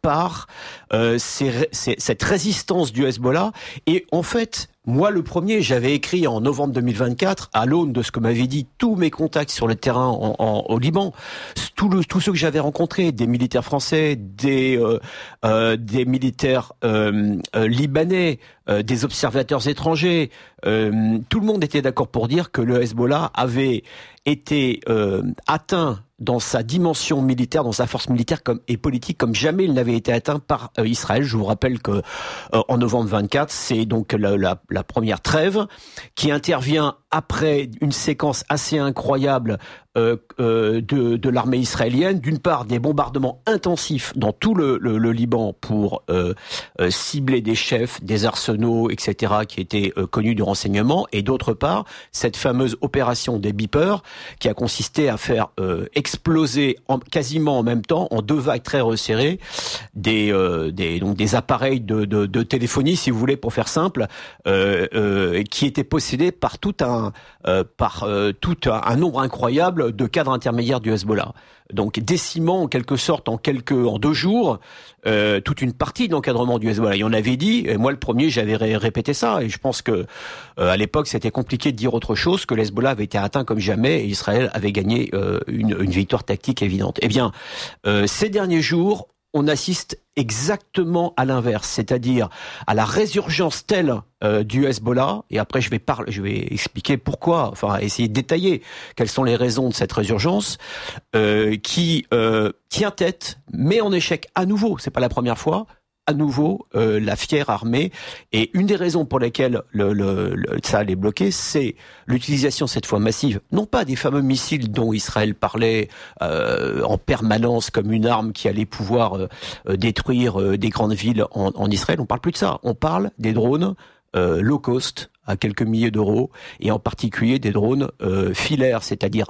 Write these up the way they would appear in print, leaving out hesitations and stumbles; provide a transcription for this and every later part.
par cette résistance du Hezbollah. Et en fait, moi, le premier, j'avais écrit en novembre 2024, à l'aune de ce que m'avaient dit tous mes contacts sur le terrain au Liban, tous ceux que j'avais rencontrés, des militaires français, des militaires libanais, des observateurs étrangers, tout le monde était d'accord pour dire que le Hezbollah avait été atteint dans sa dimension militaire, dans sa force militaire et politique, comme jamais il n'avait été atteint par Israël. Je vous rappelle que en novembre 24, c'est donc la première trêve qui intervient après une séquence assez incroyable de l'armée israélienne. D'une part, des bombardements intensifs dans tout le Liban pour cibler des chefs, des arsenaux, etc., qui étaient connus du renseignement, et d'autre part, cette fameuse opération des beepers qui a consisté à faire exploser quasiment en même temps, en deux vagues très resserrées, donc des appareils de téléphonie, si vous voulez, pour faire simple, qui étaient possédés par tout un nombre incroyable de cadres intermédiaires du Hezbollah. Donc décimant en quelque sorte en 2 jours toute une partie de l'encadrement du Hezbollah. Et on avait dit, et moi le premier j'avais répété ça, et je pense que à l'époque c'était compliqué de dire autre chose, que le Hezbollah avait été atteint comme jamais et Israël avait gagné une victoire tactique évidente. Eh bien, ces derniers jours, on assiste exactement à l'inverse, c'est-à-dire à la résurgence telle du Hezbollah, et après je vais expliquer pourquoi, enfin essayer de détailler quelles sont les raisons de cette résurgence, qui tient tête, met en échec à nouveau, c'est pas la première fois, à nouveau la fière armée. Et une des raisons pour lesquelles ça allait bloquer, c'est l'utilisation cette fois massive, non pas des fameux missiles dont Israël parlait en permanence comme une arme qui allait pouvoir détruire des grandes villes en Israël. On parle plus de ça. On parle des drones low cost à quelques milliers d'euros, et en particulier des drones filaires, c'est-à-dire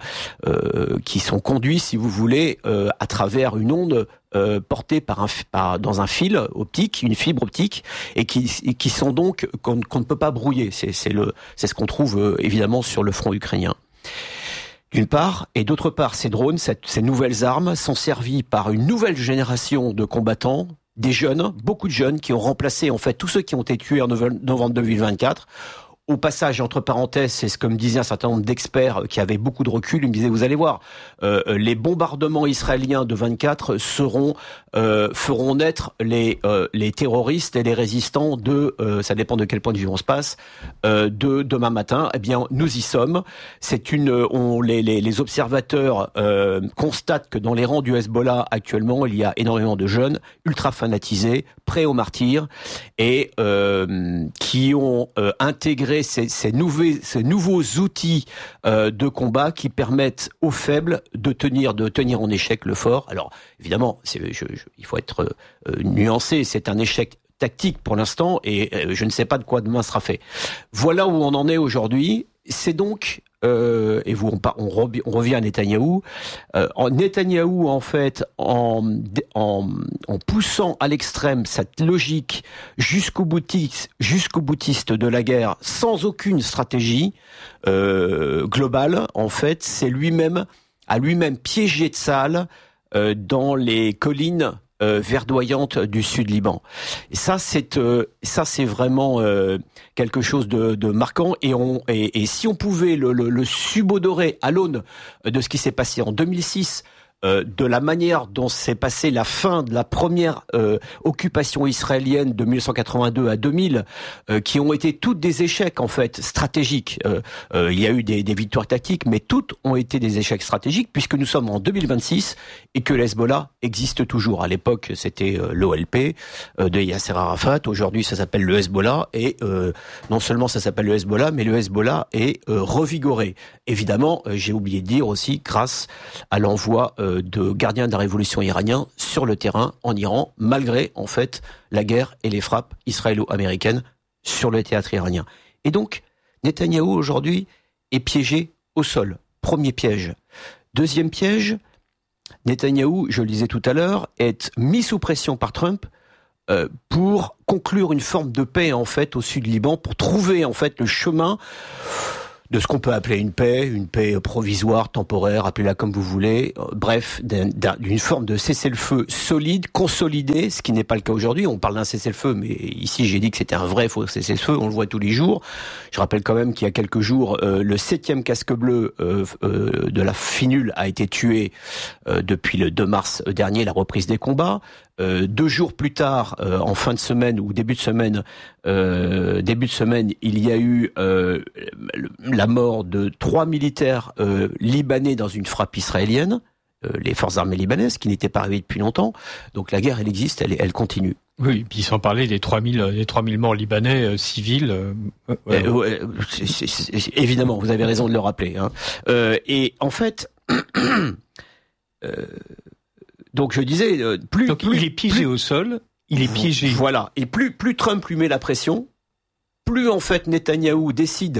qui sont conduits, si vous voulez, à travers une onde portée dans un fil optique, une fibre optique, et qui sont donc qu'on ne peut pas brouiller. C'est ce qu'on trouve évidemment sur le front ukrainien. D'une part, et d'autre part, ces drones, ces nouvelles armes sont servies par une nouvelle génération de combattants, des jeunes, beaucoup de jeunes qui ont remplacé en fait tous ceux qui ont été tués en novembre 2024. Au passage, entre parenthèses, c'est ce que me disait un certain nombre d'experts qui avaient beaucoup de recul. Ils me disaient, vous allez voir, les bombardements israéliens de 24 feront naître les terroristes et les résistants ça dépend de quel point de vue on se passe, de demain matin. Eh bien, nous y sommes. Les observateurs constatent que dans les rangs du Hezbollah actuellement, il y a énormément de jeunes ultra fanatisés, prêts au martyre, et qui ont intégré ces nouveaux outils de combat qui permettent aux faibles de tenir en échec le fort. Alors évidemment, il faut être nuancé, c'est un échec tactique pour l'instant, et je ne sais pas de quoi demain sera fait. Voilà où on en est aujourd'hui. C'est donc et on revient à Netanyahou. Netanyahou, en fait, en poussant à l'extrême cette logique jusqu'au boutiste de la guerre, sans aucune stratégie globale, en fait, a lui-même piégé Tsahal dans les collines verdoyante du sud Liban. Et ça c'est vraiment quelque chose de marquant, et si on pouvait le subodorer à l'aune de ce qui s'est passé en 2006, de la manière dont s'est passée la fin de la première occupation israélienne de 1982 à 2000, qui ont été toutes des échecs en fait stratégiques. Il y a eu des victoires tactiques, mais toutes ont été des échecs stratégiques, puisque nous sommes en 2026 et que le Hezbollah existe toujours. À l'époque, c'était l'OLP de Yasser Arafat. Aujourd'hui, ça s'appelle le Hezbollah, et non seulement ça s'appelle le Hezbollah, mais le Hezbollah est revigoré. Évidemment, j'ai oublié de dire aussi, grâce à l'envoi de gardiens de la révolution iranien sur le terrain en Iran, malgré en fait la guerre et les frappes israélo-américaines sur le théâtre iranien. Et donc, Netanyahou aujourd'hui est piégé au sol. Premier piège. Deuxième piège, Netanyahou, je le disais tout à l'heure, est mis sous pression par Trump pour conclure une forme de paix en fait au sud Liban, pour trouver en fait le chemin de ce qu'on peut appeler une paix provisoire, temporaire, appelez-la comme vous voulez, bref, d'une forme de cessez-le-feu solide, consolidé, ce qui n'est pas le cas aujourd'hui. On parle d'un cessez-le-feu, mais ici j'ai dit que c'était un vrai faux cessez-le-feu, on le voit tous les jours. Je rappelle quand même qu'il y a quelques jours, le 7e casque bleu de la FINUL a été tué depuis le 2 mars dernier, la reprise des combats. 2 jours plus tard, en fin de semaine ou début de semaine, il y a eu la mort de 3 militaires libanais dans une frappe israélienne, les forces armées libanaises, qui n'étaient pas arrivées depuis longtemps. Donc la guerre, elle existe, elle continue. Oui, puis sans parler des 3000 morts libanais civils. Évidemment, vous avez raison de le rappeler. Hein. Et en fait, donc je disais, il est piégé au sol, il est piégé. Voilà. Et plus Trump lui met la pression, plus en fait Netanyahou décide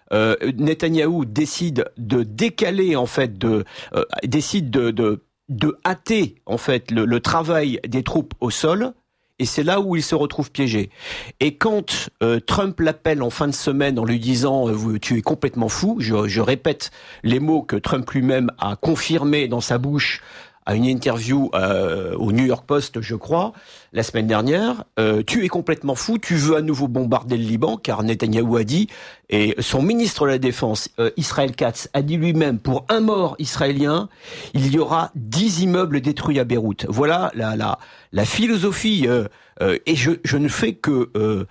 de décaler en fait, décide de hâter en fait le travail des troupes au sol. Et c'est là où il se retrouve piégé. Et quand Trump l'appelle en fin de semaine en lui disant tu es complètement fou, je répète les mots que Trump lui-même a confirmés dans sa bouche à une interview au New York Post, je crois, la semaine dernière, tu es complètement fou, tu veux à nouveau bombarder le Liban, car Netanyahou a dit, et son ministre de la Défense, Israel Katz, a dit lui-même, pour un mort israélien, il y aura 10 immeubles détruits à Beyrouth. Voilà la philosophie, et je ne fais que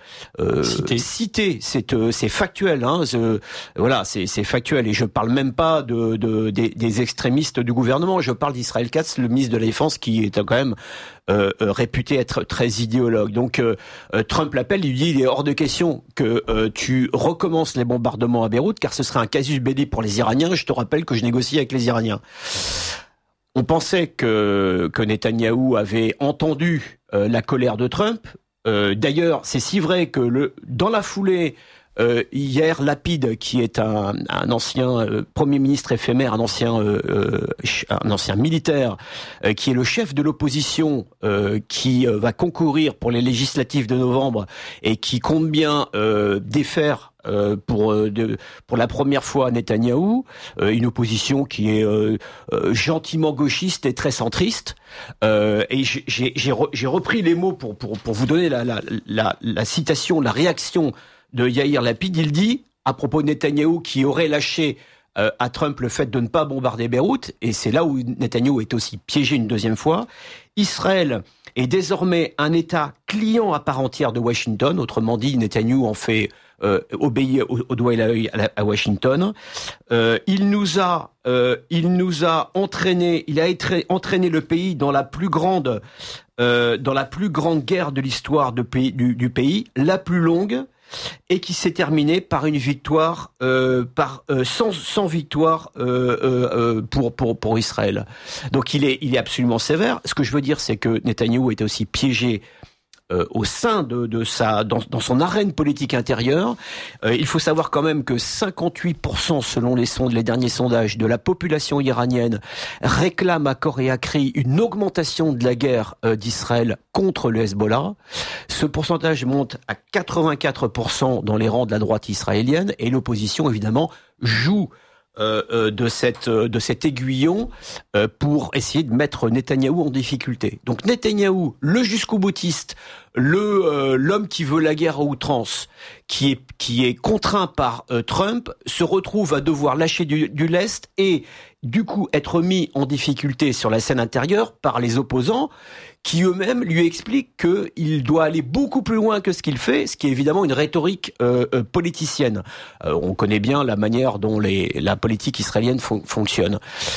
citer, c'est factuel, hein, voilà, c'est factuel, et je parle même pas des extrémistes du gouvernement, je parle d'Israël Katz, le ministre de la Défense, qui est quand même réputé être très idéologue. Donc Trump l'appelle, il lui dit il est hors de question que tu recommences les bombardements à Beyrouth, car ce serait un casus belli pour les Iraniens. Je te rappelle que je négocie avec les Iraniens. On pensait que Netanyahou avait entendu la colère de Trump. D'ailleurs, c'est si vrai que dans la foulée, hier, Lapid, qui est un ancien Premier ministre éphémère, un ancien militaire, qui est le chef de l'opposition, qui va concourir pour les législatives de novembre et qui compte bien défaire pour la première fois Netanyahou, une opposition qui est gentiment gauchiste et très centriste. Et j'ai repris les mots pour vous donner la citation, la réaction de Yair Lapid. Il dit, à propos de Netanyahou, qui aurait lâché à Trump le fait de ne pas bombarder Beyrouth, et c'est là où Netanyahou est aussi piégé une deuxième fois, Israël est désormais un État client à part entière de Washington, autrement dit, Netanyahou en fait obéir au doigt et l'œil à Washington. Il nous a entraîné le pays dans la plus grande guerre de l'histoire du pays, la plus longue, et qui s'est terminée par une victoire, sans victoire pour Israël. Donc il est absolument sévère. Ce que je veux dire, c'est que Netanyahou était aussi piégé au sein dans son arène politique intérieure. Il faut savoir quand même que 58%, selon les derniers sondages, de la population iranienne réclame à corps et à cri une augmentation de la guerre d'Israël contre le Hezbollah. Ce pourcentage monte à 84% dans les rangs de la droite israélienne, et l'opposition, évidemment, joue de cet aiguillon pour essayer de mettre Netanyahou en difficulté. Donc Netanyahou, le jusqu'au boutiste, l'homme qui veut la guerre à outrance, qui est contraint par Trump, se retrouve à devoir lâcher du lest et du coup être mis en difficulté sur la scène intérieure par les opposants, qui eux-mêmes lui expliquent qu'il doit aller beaucoup plus loin que ce qu'il fait, ce qui est évidemment une rhétorique politicienne. On connaît bien la manière dont la politique israélienne fonctionne.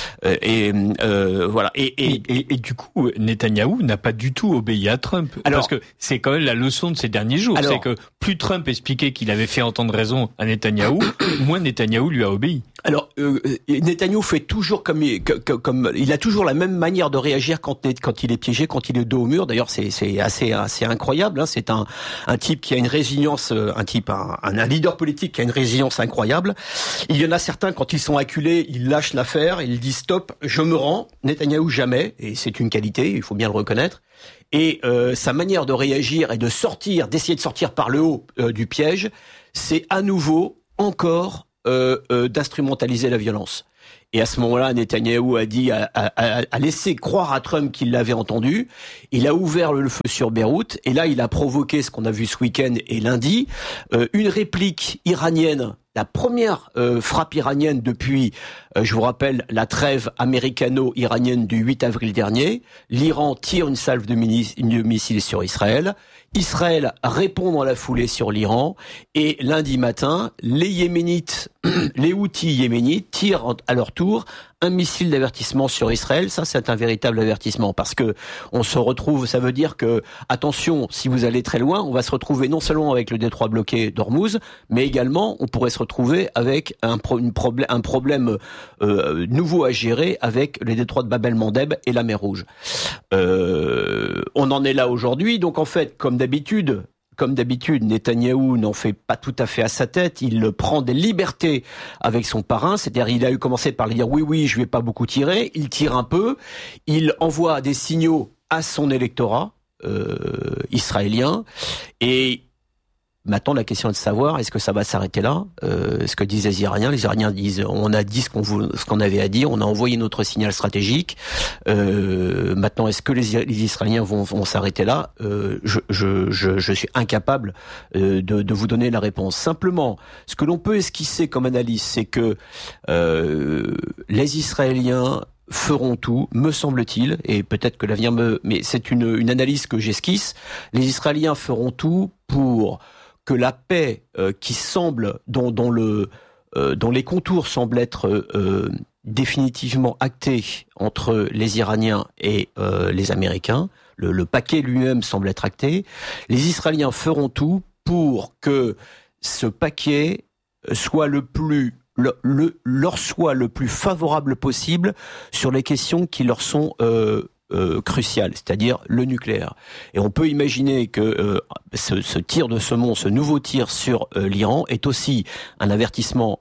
Voilà. Et du coup, Netanyahou n'a pas du tout obéi à Trump. Parce que c'est quand même la leçon de ces derniers jours. C'est que plus Trump expliquait qu'il avait fait entendre raison à Netanyahou, moins Netanyahou lui a obéi. Alors, Netanyahou fait toujours comme il a toujours la même manière de réagir quand il est piégé, quand il est dos au mur. D'ailleurs, c'est assez incroyable. Hein. C'est un type qui a une résilience, un leader politique qui a une résilience incroyable. Il y en a certains, quand ils sont acculés, ils lâchent l'affaire, ils disent stop, je me rends. Netanyahou jamais, et c'est une qualité, il faut bien le reconnaître. Et sa manière de réagir et d'essayer de sortir par le haut du piège, c'est à nouveau encore d'instrumentaliser la violence. Et à ce moment-là, Netanyahou a laissé croire à Trump qu'il l'avait entendu. Il a ouvert le feu sur Beyrouth. Et là, il a provoqué ce qu'on a vu ce week-end et lundi, une réplique iranienne, la première frappe iranienne depuis, je vous rappelle, la trêve américano-iranienne du 8 avril dernier. L'Iran tire une salve de missiles sur Israël. Israël répond dans la foulée sur l'Iran. Et lundi matin, les Yéménites, les Houthis yéménites tirent à leur tour un missile d'avertissement sur Israël. Ça, c'est un véritable avertissement parce que on se retrouve, ça veut dire que, attention, si vous allez très loin, on va se retrouver non seulement avec le détroit bloqué d'Ormuz, mais également, on pourrait se retrouver avec un problème nouveau à gérer avec les détroits de Bab el-Mandeb et la mer Rouge. On en est là aujourd'hui. Donc, en fait, comme d'habitude, Netanyahou n'en fait pas tout à fait à sa tête. Il prend des libertés avec son parrain. C'est-à-dire, il a commencé par lui dire oui, je vais pas beaucoup tirer. Il tire un peu. Il envoie des signaux à son électorat israélien. Et maintenant, la question est de savoir, est-ce que ça va s'arrêter là? Ce que disent les Iraniens disent, on a dit ce qu'on avait à dire, on a envoyé notre signal stratégique. Maintenant, est-ce que les Israéliens vont s'arrêter là? Je suis incapable de vous donner la réponse. Simplement, ce que l'on peut esquisser comme analyse, c'est que les Israéliens feront tout, me semble-t-il, et peut-être que l'avenir mais c'est une analyse que j'esquisse. Les Israéliens feront tout pour que la paix qui semble, dont les contours semblent être définitivement actés entre les Iraniens et les Américains, le paquet lui-même semble être acté, les Israéliens feront tout pour que ce paquet soit leur soit le plus favorable possible sur les questions qui leur sont crucial, c'est-à-dire le nucléaire. Et on peut imaginer que ce tir de saumon, ce nouveau tir sur l'Iran est aussi un avertissement,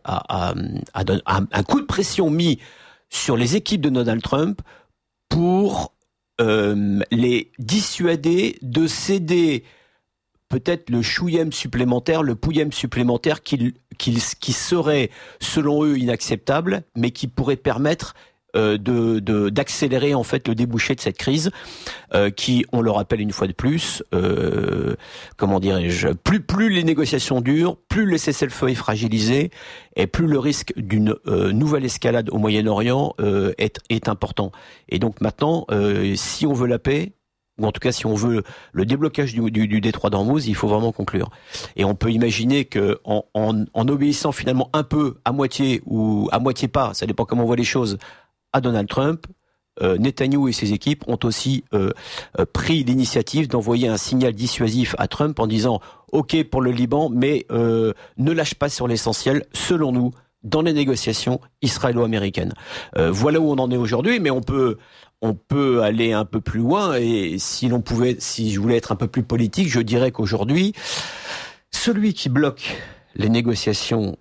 un coup de pression mis sur les équipes de Donald Trump pour les dissuader de céder peut-être le chouïem supplémentaire, le pouillem supplémentaire qui serait, selon eux, inacceptable, mais qui pourrait permettre d'accélérer en fait le débouché de cette crise qui, on le rappelle une fois de plus, comment dirais-je, plus les négociations durent, plus le cessez-le-feu est fragilisé et plus le risque d'une nouvelle escalade au Moyen-Orient est important. Et donc maintenant, si on veut la paix, ou en tout cas si on veut le déblocage du détroit d'Ormuz, il faut vraiment conclure. Et on peut imaginer que en obéissant finalement un peu, à moitié ou à moitié pas, ça dépend comment on voit les choses, à Donald Trump, Netanyahou et ses équipes ont aussi pris l'initiative d'envoyer un signal dissuasif à Trump en disant « OK pour le Liban, mais ne lâche pas sur l'essentiel, selon nous, dans les négociations israélo-américaines. » Voilà où on en est aujourd'hui, mais on peut aller un peu plus loin, et si je voulais être un peu plus politique, je dirais qu'aujourd'hui, celui qui bloque les négociations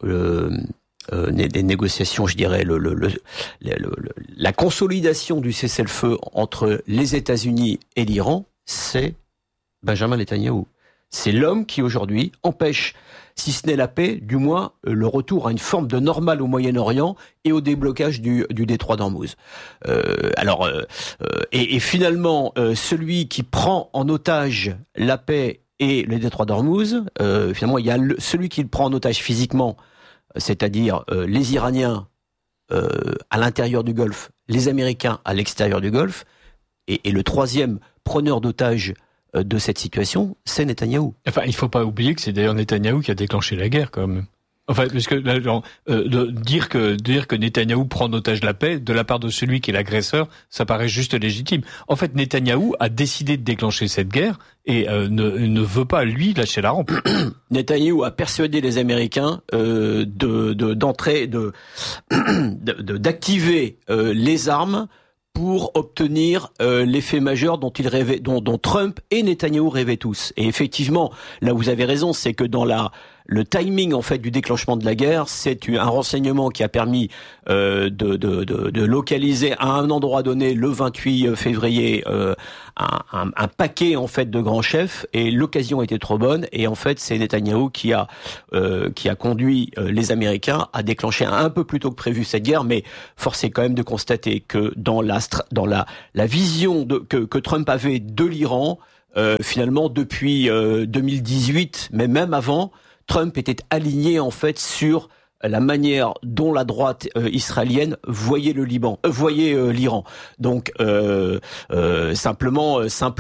des négociations, je dirais, la consolidation du cessez-le-feu entre les États-Unis et l'Iran, c'est Benjamin Netanyahou. C'est l'homme qui, aujourd'hui, empêche, si ce n'est la paix, du moins le retour à une forme de normal au Moyen-Orient et au déblocage du détroit d'Ormuz. Et finalement, celui qui prend en otage la paix et le détroit d'Ormuz, finalement, il y a celui qui le prend en otage physiquement, c'est-à-dire les Iraniens à l'intérieur du Golfe, les Américains à l'extérieur du Golfe, et le troisième preneur d'otages de cette situation, c'est Netanyahou. Enfin, il faut pas oublier que c'est d'ailleurs Netanyahou qui a déclenché la guerre, quand même. Enfin, parce que dire que Netanyahou prend en otage la paix de la part de celui qui est l'agresseur, ça paraît juste légitime. En fait, Netanyahou a décidé de déclencher cette guerre et ne veut pas, lui, lâcher la rampe. Netanyahou a persuadé les Américains d'activer les armes pour obtenir l'effet majeur dont Trump et Netanyahou rêvaient tous. Et effectivement, là où vous avez raison, c'est que dans le timing en fait du déclenchement de la guerre, c'est un renseignement qui a permis de localiser à un endroit donné le 28 février un paquet en fait de grands chefs, et l'occasion était trop bonne, et en fait c'est Netanyahou qui a conduit les Américains à déclencher un peu plus tôt que prévu cette guerre. Mais force est quand même de constater que dans la vision que Trump avait de l'Iran, finalement depuis 2018, mais même avant, Trump était aligné en fait sur la manière dont la droite israélienne voyait l'Iran. Donc simplement,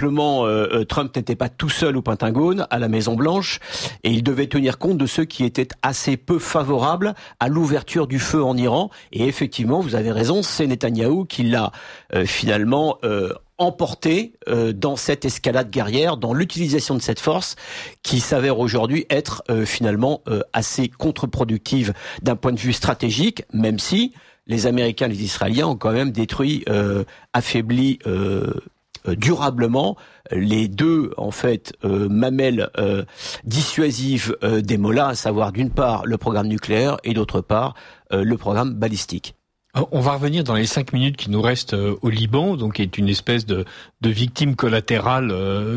Trump n'était pas tout seul au Pentagone, à la Maison Blanche, et il devait tenir compte de ceux qui étaient assez peu favorables à l'ouverture du feu en Iran. Et effectivement, vous avez raison, c'est Netanyahou qui l'a finalement emporté dans cette escalade guerrière, dans l'utilisation de cette force qui s'avère aujourd'hui être finalement assez contre-productive d'un point de vue stratégique, même si les Américains et les Israéliens ont quand même détruit, affaibli durablement les deux en fait mamelles dissuasives des mollahs, à savoir d'une part le programme nucléaire et d'autre part le programme balistique. On va revenir dans les 5 minutes qui nous restent au Liban, donc qui est une espèce de victime collatérale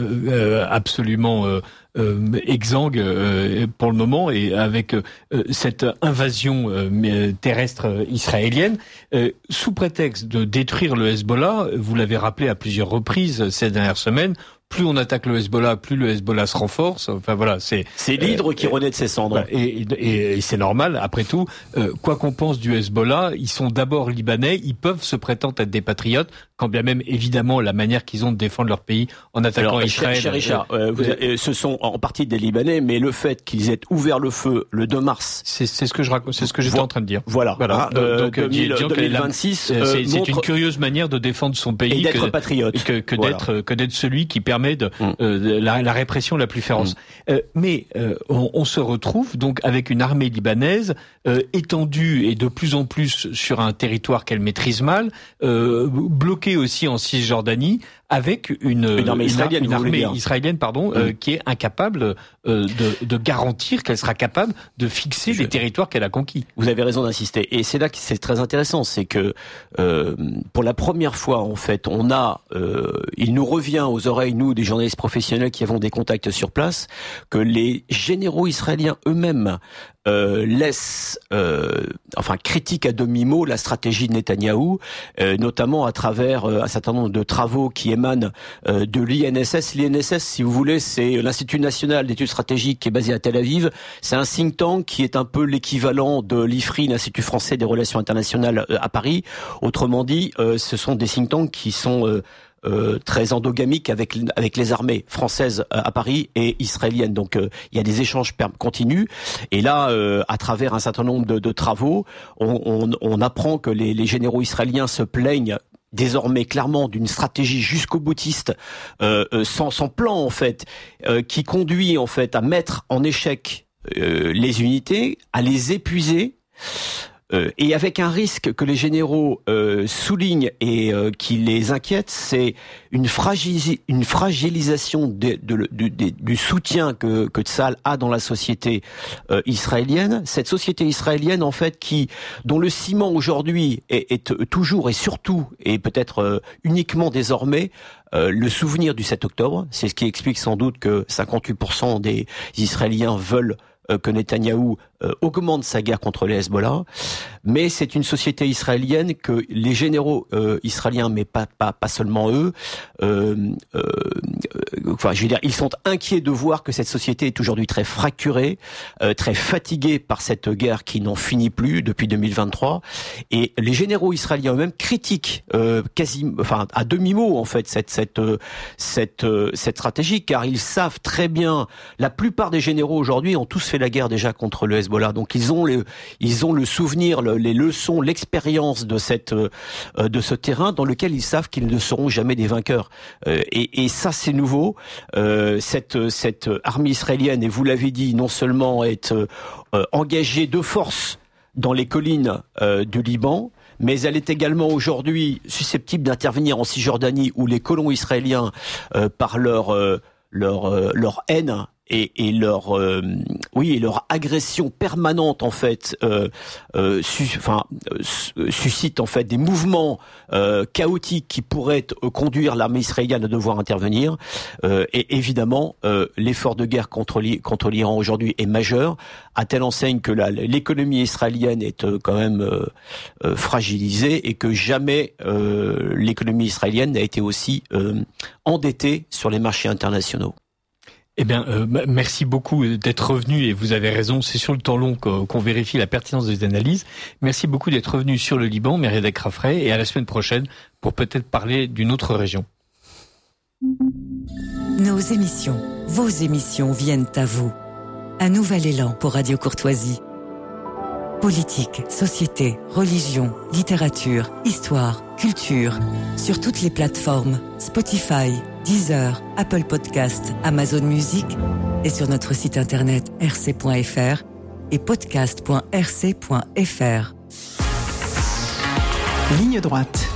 absolument exsangue pour le moment, et avec cette invasion terrestre israélienne, sous prétexte de détruire le Hezbollah. Vous l'avez rappelé à plusieurs reprises ces dernières semaines. Plus on attaque le Hezbollah, plus le Hezbollah se renforce. Enfin voilà, c'est l'hydre qui renaît de ses cendres. Et c'est normal. Après tout, quoi qu'on pense du Hezbollah, ils sont d'abord libanais. Ils peuvent se prétendre être des patriotes, quand bien même évidemment la manière qu'ils ont de défendre leur pays en attaquant Israël. Cher Richard, ce sont en partie des Libanais, mais le fait qu'ils aient ouvert le feu le 2 mars, c'est ce que je raconte, c'est ce que j'étais en train de dire. Voilà. Donc 2026, c'est une curieuse manière de défendre son pays et d'être patriote, que d'être celui qui permet de la répression la plus féroce. Mais on se retrouve donc avec une armée libanaise étendue et de plus en plus sur un territoire qu'elle maîtrise mal, bloquée aussi en Cisjordanie, avec une armée israélienne, qui est incapable de garantir qu'elle sera capable de fixer les territoires qu'elle a conquis. Vous avez raison d'insister, et c'est là que c'est très intéressant, c'est que pour la première fois en fait, il nous revient aux oreilles, nous des journalistes professionnels qui avons des contacts sur place, que les généraux israéliens eux-mêmes critiquent à demi-mot la stratégie de Netanyahou, notamment à travers un certain nombre de travaux qui émanent de l'INSS. L'INSS, si vous voulez, c'est l'Institut National d'Études Stratégiques qui est basé à Tel Aviv. C'est un think tank qui est un peu l'équivalent de l'IFRI, l'Institut Français des Relations Internationales à Paris. Autrement dit, ce sont des think tanks qui sont très endogamique avec les armées françaises à Paris et israéliennes. Donc il y a des échanges continus. Et là, à travers un certain nombre de travaux, on apprend que les généraux israéliens se plaignent désormais clairement d'une stratégie jusqu'au boutiste, sans plan en fait, qui conduit en fait à mettre en échec les unités, à les épuiser. Et avec un risque que les généraux soulignent et qui les inquiète, c'est une fragilisation du soutien que Tsahal a dans la société israélienne. Cette société israélienne, en fait, dont le ciment aujourd'hui est toujours et surtout, et peut-être uniquement désormais, le souvenir du 7 octobre. C'est ce qui explique sans doute que 58% des Israéliens veulent que Netanyahou augmente sa guerre contre les Hezbollah, mais c'est une société israélienne que les généraux israéliens, mais pas seulement eux, ils sont inquiets de voir que cette société est aujourd'hui très fracturée, très fatiguée par cette guerre qui n'en finit plus depuis 2023, et les généraux israéliens eux-mêmes critiquent à demi-mot en fait cette stratégie, car ils savent très bien, la plupart des généraux aujourd'hui ont tous fait la guerre déjà contre le Hezbollah, donc ils ont le souvenir, les leçons, l'expérience de ce terrain dans lequel ils savent qu'ils ne seront jamais des vainqueurs. Et ça c'est nouveau. Cette armée israélienne, et vous l'avez dit, non seulement est engagée de force dans les collines du Liban, mais elle est également aujourd'hui susceptible d'intervenir en Cisjordanie, où les colons israéliens, par leur haine et leur agression permanente en fait suscite en fait des mouvements chaotiques qui pourraient conduire l'armée israélienne à devoir intervenir. Et évidemment, l'effort de guerre contre l'Iran aujourd'hui est majeur, à telle enseigne que l'économie israélienne est quand même fragilisée et que jamais l'économie israélienne n'a été aussi endettée sur les marchés internationaux. Eh bien, merci beaucoup d'être revenu, et vous avez raison, c'est sur le temps long qu'on vérifie la pertinence des analyses. Merci beaucoup d'être revenu sur le Liban, Mériadec Rafray, et à la semaine prochaine pour peut-être parler d'une autre région. Nos émissions, vos émissions viennent à vous. Un nouvel élan pour Radio Courtoisie. Politique, société, religion, littérature, histoire, culture. Sur toutes les plateformes, Spotify, Deezer, Apple Podcast, Amazon Music et sur notre site internet rc.fr et podcast.rc.fr. Ligne droite.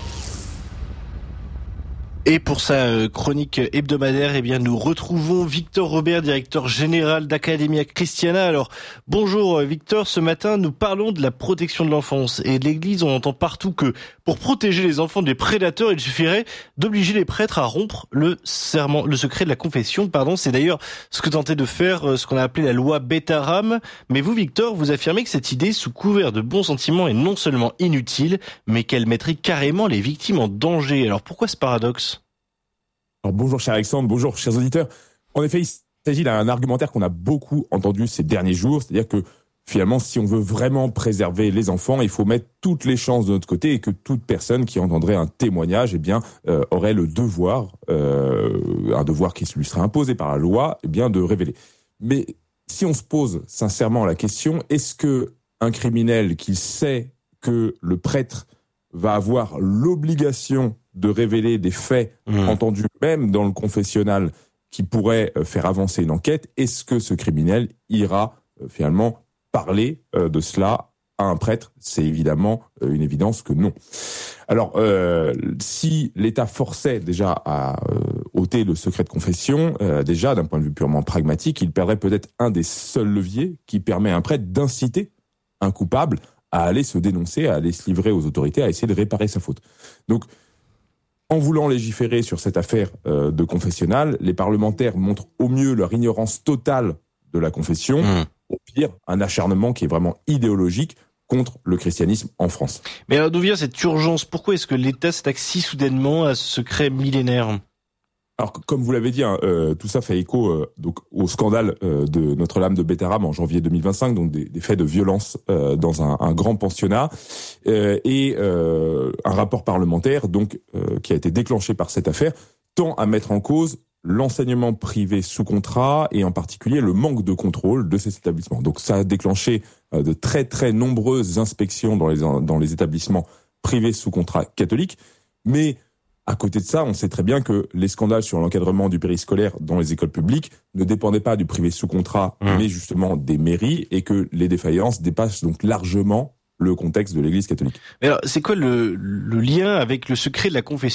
Et pour sa chronique hebdomadaire, eh bien, nous retrouvons Victor Robert, directeur général d'Academia Christiana. Alors, bonjour Victor, ce matin, nous parlons de la protection de l'enfance. Et de l'Église, on entend partout que pour protéger les enfants des prédateurs, il suffirait d'obliger les prêtres à rompre le secret de la confession. C'est d'ailleurs ce que tentait de faire ce qu'on a appelé la loi Beth-Aram. Mais vous, Victor, vous affirmez que cette idée, sous couvert de bons sentiments, est non seulement inutile, mais qu'elle mettrait carrément les victimes en danger. Alors, pourquoi ce paradoxe ? Alors bonjour cher Alexandre, bonjour chers auditeurs. En effet, il s'agit d'un argumentaire qu'on a beaucoup entendu ces derniers jours, c'est-à-dire que finalement, si on veut vraiment préserver les enfants, il faut mettre toutes les chances de notre côté et que toute personne qui entendrait un témoignage, aurait le devoir, un devoir qui lui serait imposé par la loi, de révéler. Mais si on se pose sincèrement la question, est-ce que un criminel qui sait que le prêtre va avoir l'obligation de révéler des faits entendus même dans le confessionnal qui pourraient faire avancer une enquête, est-ce que ce criminel ira finalement parler de cela à un prêtre ? C'est évidemment une évidence que non. Alors, si l'État forçait déjà à ôter le secret de confession, déjà d'un point de vue purement pragmatique, il perdrait peut-être un des seuls leviers qui permet à un prêtre d'inciter un coupable à aller se dénoncer, à aller se livrer aux autorités, à essayer de réparer sa faute. Donc, en voulant légiférer sur cette affaire de confessionnal, les parlementaires montrent au mieux leur ignorance totale de la confession, au pire, un acharnement qui est vraiment idéologique contre le christianisme en France. Mais alors d'où vient cette urgence ? Pourquoi est-ce que l'État s'attaque si soudainement à ce secret millénaire ? Alors, comme vous l'avez dit, tout ça fait écho au scandale de Notre-Dame de Beth-Aram en janvier 2025, donc des faits de violence dans un grand pensionnat, et un rapport parlementaire qui a été déclenché par cette affaire tend à mettre en cause l'enseignement privé sous contrat et en particulier le manque de contrôle de ces établissements. Donc ça a déclenché de très très nombreuses inspections dans les établissements privés sous contrat catholiques, mais à côté de ça, on sait très bien que les scandales sur l'encadrement du périscolaire dans les écoles publiques ne dépendaient pas du privé sous contrat, mais justement des mairies, et que les défaillances dépassent donc largement le contexte de l'Église catholique. Mais alors, c'est quoi le lien avec le secret de la confession ?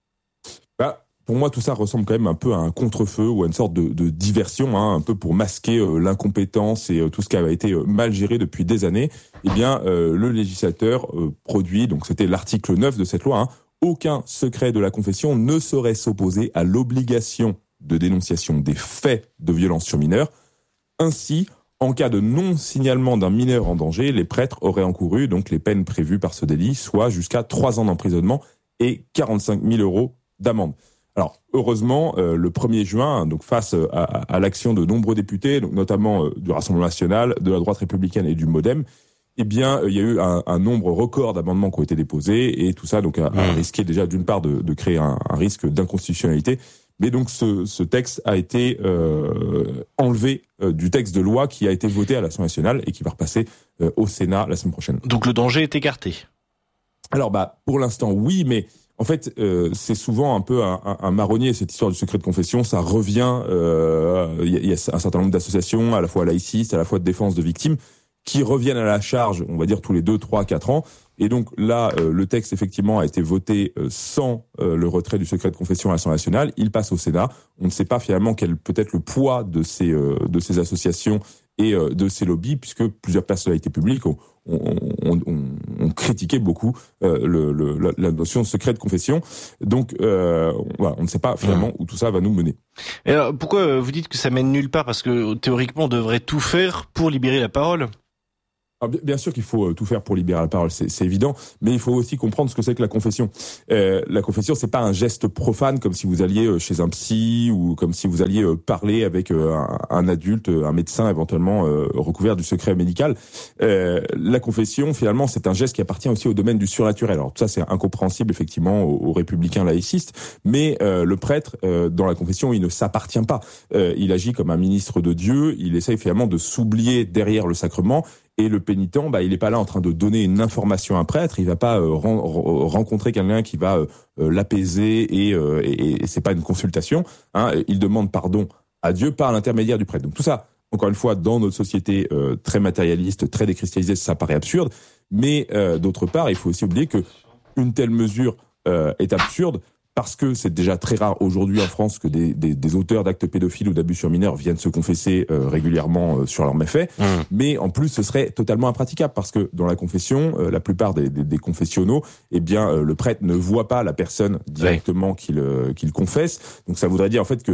Pour moi, tout ça ressemble quand même un peu à un contre-feu ou à une sorte de diversion, un peu pour masquer l'incompétence et tout ce qui avait été mal géré depuis des années. Le législateur produit, donc c'était l'article 9 de cette loi, aucun secret de la confession ne saurait s'opposer à l'obligation de dénonciation des faits de violence sur mineurs. Ainsi, en cas de non-signalement d'un mineur en danger, les prêtres auraient encouru donc les peines prévues par ce délit, soit jusqu'à 3 ans d'emprisonnement et 45 000 € d'amende. Alors, heureusement, le 1er juin, donc face à l'action de nombreux députés, donc notamment du Rassemblement national, de la droite républicaine et du MoDem, il y a eu un nombre record d'amendements qui ont été déposés, et tout ça donc a risqué déjà d'une part de créer un risque d'inconstitutionnalité, mais donc ce texte a été enlevé du texte de loi qui a été voté à l'Assemblée nationale et qui va repasser au Sénat la semaine prochaine. Donc le danger est écarté. Alors pour l'instant oui, mais en fait c'est souvent un peu un marronnier cette histoire du secret de confession. Ça revient, il y a un certain nombre d'associations, à la fois laïcistes, à la fois de défense de victimes, qui reviennent à la charge, on va dire tous les 2, 3, 4 ans, Et donc là, le texte effectivement a été voté sans le retrait du secret de confession à l'Assemblée nationale. Il passe au Sénat. On ne sait pas finalement quel peut être le poids de ces associations et de ces lobbies, puisque plusieurs personnalités publiques ont critiqué beaucoup la notion de secret de confession. Donc voilà, on ne sait pas finalement où tout ça va nous mener. Et alors, pourquoi vous dites que ça mène nulle part? Parce que théoriquement, on devrait tout faire pour libérer la parole. Alors, bien sûr qu'il faut tout faire pour libérer la parole, c'est évident, mais il faut aussi comprendre ce que c'est que la confession. La confession, c'est pas un geste profane comme si vous alliez chez un psy ou comme si vous alliez parler avec un adulte, un médecin éventuellement recouvert du secret médical. La confession, finalement, c'est un geste qui appartient aussi au domaine du surnaturel. Alors tout ça, c'est incompréhensible effectivement aux républicains laïcistes, mais le prêtre, dans la confession, il ne s'appartient pas. Il agit comme un ministre de Dieu, il essaye finalement de s'oublier derrière le sacrement. Et le pénitent, il n'est pas là en train de donner une information à un prêtre. Il va pas rencontrer quelqu'un qui va l'apaiser et c'est pas une consultation. Il demande pardon à Dieu par l'intermédiaire du prêtre. Donc tout ça, encore une fois, dans notre société très matérialiste, très déchristianisée, ça paraît absurde. Mais d'autre part, il faut aussi oublier que une telle mesure est absurde. Parce que c'est déjà très rare aujourd'hui en France que des auteurs d'actes pédophiles ou d'abus sur mineurs viennent se confesser régulièrement sur leurs méfaits. Mais en plus, ce serait totalement impraticable parce que dans la confession, la plupart des confessionnaux, le prêtre ne voit pas la personne directement qu'il confesse. Donc ça voudrait dire en fait que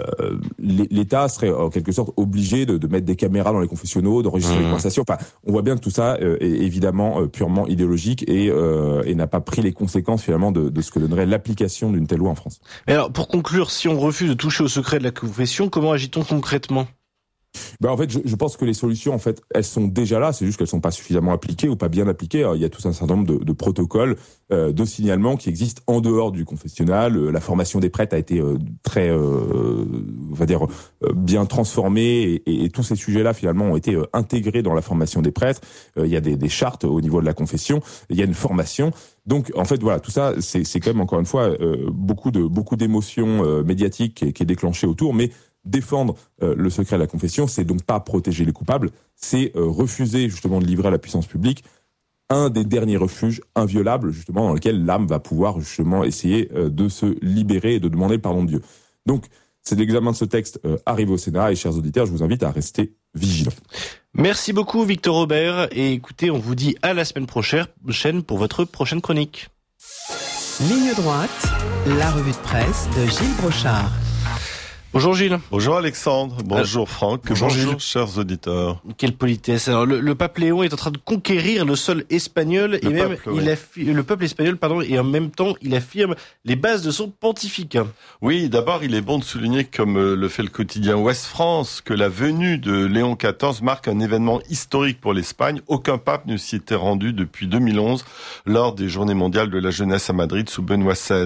l'État serait en quelque sorte obligé de mettre des caméras dans les confessionnaux, d'enregistrer les conversations. Enfin, on voit bien que tout ça est évidemment purement idéologique et n'a pas pris les conséquences finalement de ce que donnerait l'application d'une telle loi en France. Mais alors, pour conclure, si on refuse de toucher au secret de la confession, comment agit-on concrètement ? En fait, je pense que les solutions, en fait, elles sont déjà là. C'est juste qu'elles sont pas suffisamment appliquées ou pas bien appliquées. Alors, il y a tout un certain nombre de protocoles, de signalements qui existent en dehors du confessionnal. La formation des prêtres a été très, on va dire, bien transformée et tous ces sujets-là, finalement, ont été intégrés dans la formation des prêtres. Il y a des chartes au niveau de la confession. Il y a une formation. Donc, en fait, voilà, tout ça, c'est quand même, encore une fois, beaucoup d'émotions médiatiques qui est déclenchée autour, mais défendre le secret de la confession, c'est donc pas protéger les coupables, c'est refuser justement de livrer à la puissance publique un des derniers refuges inviolables justement dans lequel l'âme va pouvoir justement essayer de se libérer et de demander le pardon de Dieu. Donc, c'est l'examen de ce texte arrive au Sénat et chers auditeurs, je vous invite à rester vigilants. Merci beaucoup Victor Robert et écoutez, on vous dit à la semaine prochaine pour votre prochaine chronique. Ligne droite, la revue de presse de Gilles Brochard. Bonjour Gilles. Bonjour Alexandre, bonjour Franck, bonjour chers auditeurs. Quelle politesse. Alors le pape Léon est en train de conquérir le sol espagnol et même le peuple espagnol et en même temps il affirme les bases de son pontificat. Oui, d'abord il est bon de souligner comme le fait le quotidien Ouest France que la venue de Léon XIV marque un événement historique pour l'Espagne. Aucun pape ne s'y était rendu depuis 2011 lors des Journées mondiales de la jeunesse à Madrid sous Benoît XVI.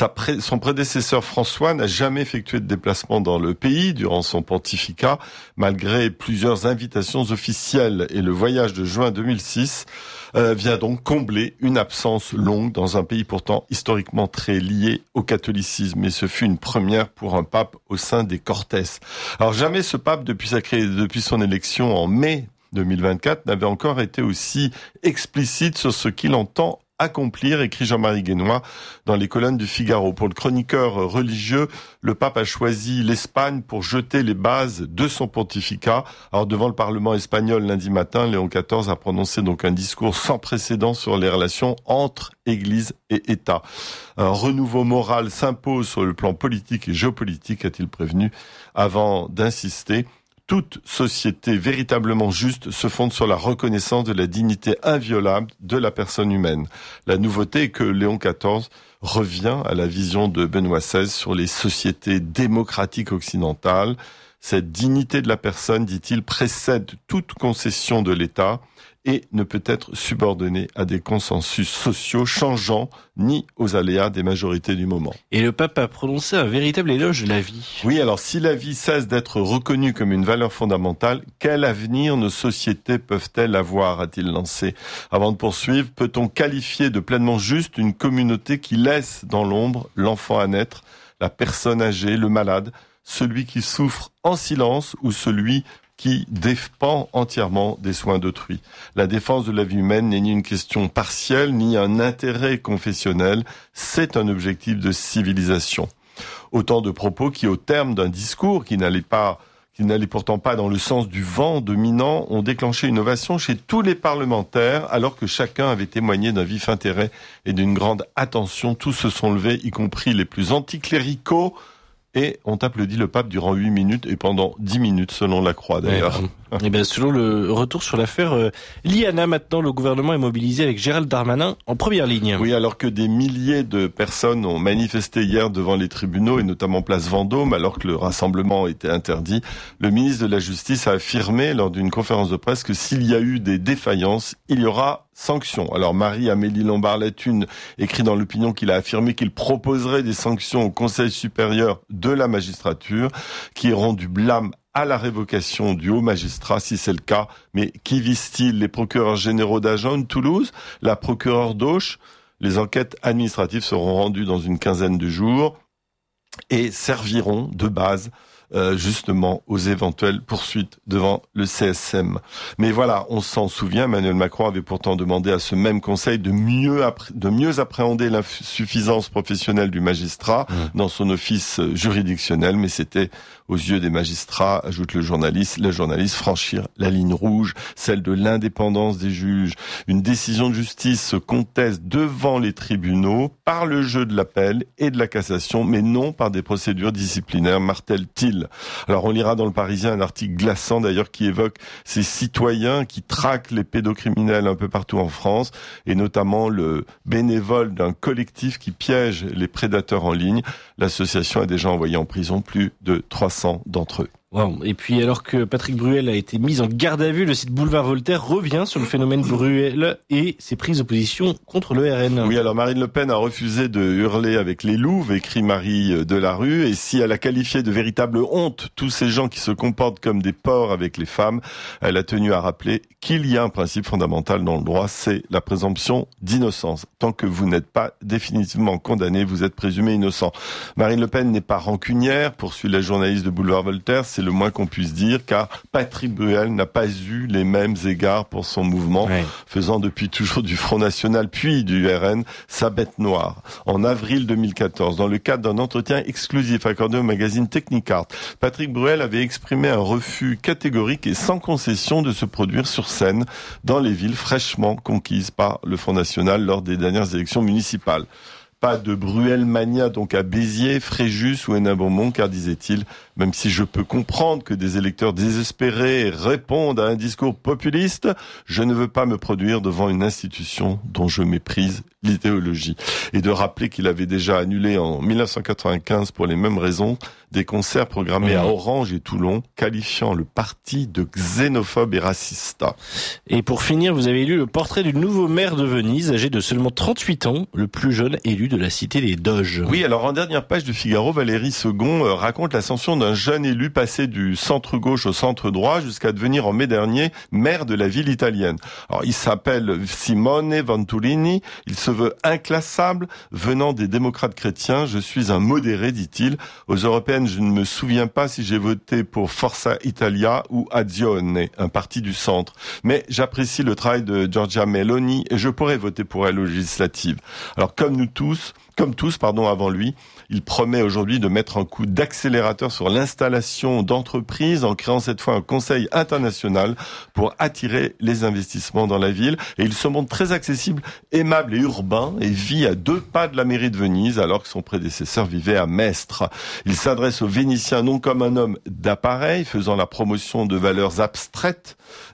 Son prédécesseur François n'a jamais effectué de déplacement dans le pays durant son pontificat, malgré plusieurs invitations officielles, et le voyage de juin 2006 vient donc combler une absence longue dans un pays pourtant historiquement très lié au catholicisme, et ce fut une première pour un pape au sein des Cortes. Alors jamais ce pape depuis son élection en mai 2024 n'avait encore été aussi explicite sur ce qu'il entend accomplir, écrit Jean-Marie Guénois dans les colonnes du Figaro. Pour le chroniqueur religieux, le pape a choisi l'Espagne pour jeter les bases de son pontificat. Alors devant le Parlement espagnol lundi matin, Léon XIV a prononcé donc un discours sans précédent sur les relations entre Église et État. Un renouveau moral s'impose sur le plan politique et géopolitique, a-t-il prévenu, avant d'insister. Toute société véritablement juste se fonde sur la reconnaissance de la dignité inviolable de la personne humaine. La nouveauté est que Léon XIV revient à la vision de Benoît XVI sur les sociétés démocratiques occidentales. Cette dignité de la personne, dit-il, précède toute concession de l'État et ne peut être subordonnée à des consensus sociaux changeants ni aux aléas des majorités du moment. Et le pape a prononcé un véritable éloge de la vie. Oui, alors si la vie cesse d'être reconnue comme une valeur fondamentale, quel avenir nos sociétés peuvent-elles avoir, a-t-il lancé. Avant de poursuivre, peut-on qualifier de pleinement juste une communauté qui laisse dans l'ombre l'enfant à naître, la personne âgée, le malade, celui qui souffre en silence ou celui qui dépend entièrement des soins d'autrui. La défense de la vie humaine n'est ni une question partielle, ni un intérêt confessionnel, c'est un objectif de civilisation. Autant de propos qui, au terme d'un discours qui n'allait pourtant pas dans le sens du vent dominant, ont déclenché une ovation chez tous les parlementaires, alors que chacun avait témoigné d'un vif intérêt et d'une grande attention. Tous se sont levés, y compris les plus anticléricaux, et ont applaudi le pape durant 8 minutes et pendant 10 minutes, selon la Croix d'ailleurs. Et bien, selon le retour sur l'affaire Liana, maintenant, le gouvernement est mobilisé avec Gérald Darmanin en première ligne. Oui, alors que des milliers de personnes ont manifesté hier devant les tribunaux, et notamment place Vendôme, alors que le rassemblement était interdit, le ministre de la Justice a affirmé lors d'une conférence de presse que s'il y a eu des défaillances, il y aura sanctions. Alors Marie-Amélie Lombard-Latune écrit dans l'opinion qu'il a affirmé qu'il proposerait des sanctions au Conseil supérieur de la magistrature qui auront du blâme à la révocation du haut magistrat, si c'est le cas. Mais qui vise-t-il? Les procureurs généraux d'Agen, Toulouse, la procureure d'Auch? Les enquêtes administratives seront rendues dans une quinzaine de jours et serviront de base justement aux éventuelles poursuites devant le CSM. Mais voilà, on s'en souvient, Emmanuel Macron avait pourtant demandé à ce même conseil de mieux appréhender l'insuffisance professionnelle du magistrat dans son office juridictionnel, mais c'était aux yeux des magistrats, ajoute le journaliste, franchir la ligne rouge, celle de l'indépendance des juges. Une décision de justice se conteste devant les tribunaux par le jeu de l'appel et de la cassation, mais non par des procédures disciplinaires, martèle-t-il. Alors on lira dans le Parisien un article glaçant d'ailleurs qui évoque ces citoyens qui traquent les pédocriminels un peu partout en France, et notamment le bénévole d'un collectif qui piège les prédateurs en ligne. L'association a déjà envoyé en prison plus de 300 d'entre eux. Wow. Et puis alors que Patrick Bruel a été mis en garde à vue, le site Boulevard Voltaire revient sur le phénomène Bruel et ses prises de position contre le RN. Oui, alors Marine Le Pen a refusé de hurler avec les louves, écrit Marie Delarue, et si elle a qualifié de véritable honte tous ces gens qui se comportent comme des porcs avec les femmes, elle a tenu à rappeler qu'il y a un principe fondamental dans le droit, c'est la présomption d'innocence. Tant que vous n'êtes pas définitivement condamné, vous êtes présumé innocent. Marine Le Pen n'est pas rancunière, poursuit la journaliste de Boulevard Voltaire, c'est le moins qu'on puisse dire, car Patrick Bruel n'a pas eu les mêmes égards pour son mouvement, faisant depuis toujours du Front National puis du RN sa bête noire. En avril 2014, dans le cadre d'un entretien exclusif accordé au magazine Technicart, Patrick Bruel avait exprimé un refus catégorique et sans concession de se produire sur scène dans les villes fraîchement conquises par le Front National lors des dernières élections municipales. Pas de Bruel-mania donc à Béziers, Fréjus ou Hénin-Beaumont, car disait-il, même si je peux comprendre que des électeurs désespérés répondent à un discours populiste, je ne veux pas me produire devant une institution dont je méprise l'idéologie. Et de rappeler qu'il avait déjà annulé en 1995 pour les mêmes raisons des concerts programmés à Orange et Toulon, qualifiant le parti de xénophobe et raciste. Et pour finir, vous avez lu le portrait du nouveau maire de Venise, âgé de seulement 38 ans, le plus jeune élu de la cité des Doges. Oui, alors en dernière page du Figaro, Valérie Segon raconte l'ascension d'un jeune élu passé du centre-gauche au centre-droit jusqu'à devenir en mai dernier maire de la ville italienne. Alors il s'appelle Simone Venturini, il se veut inclassable, venant des démocrates chrétiens, je suis un modéré, dit-il. Aux européennes, je ne me souviens pas si j'ai voté pour Forza Italia ou Azione, un parti du centre. Mais j'apprécie le travail de Giorgia Meloni et je pourrais voter pour elle aux législatives. Alors comme tous avant lui, il promet aujourd'hui de mettre un coup d'accélérateur sur l'installation d'entreprises en créant cette fois un conseil international pour attirer les investissements dans la ville. Et il se montre très accessible, aimable et urbain et vit à 2 pas de la mairie de Venise alors que son prédécesseur vivait à Mestre. Il s'adresse aux Vénitiens non comme un homme d'appareil faisant la promotion de valeurs abstraites,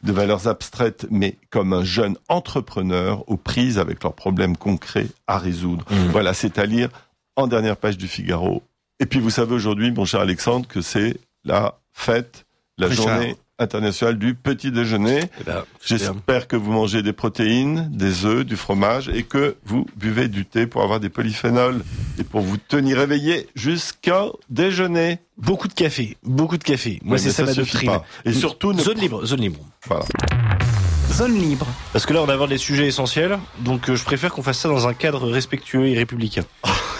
mais comme un jeune entrepreneur aux prises avec leurs problèmes concrets à résoudre. Voilà, c'est à lire en dernière page du Figaro. Et puis vous savez aujourd'hui, mon cher Alexandre, que c'est la fête, la journée internationale du petit déjeuner. J'espère que vous mangez des protéines, des œufs, du fromage et que vous buvez du thé pour avoir des polyphénols et pour vous tenir éveillé jusqu'au déjeuner. Beaucoup de café. Moi, c'est ça ma doctrine. Et surtout... Zone libre. Voilà. Zone libre. Parce que là, on aborde les sujets essentiels, donc je préfère qu'on fasse ça dans un cadre respectueux et républicain.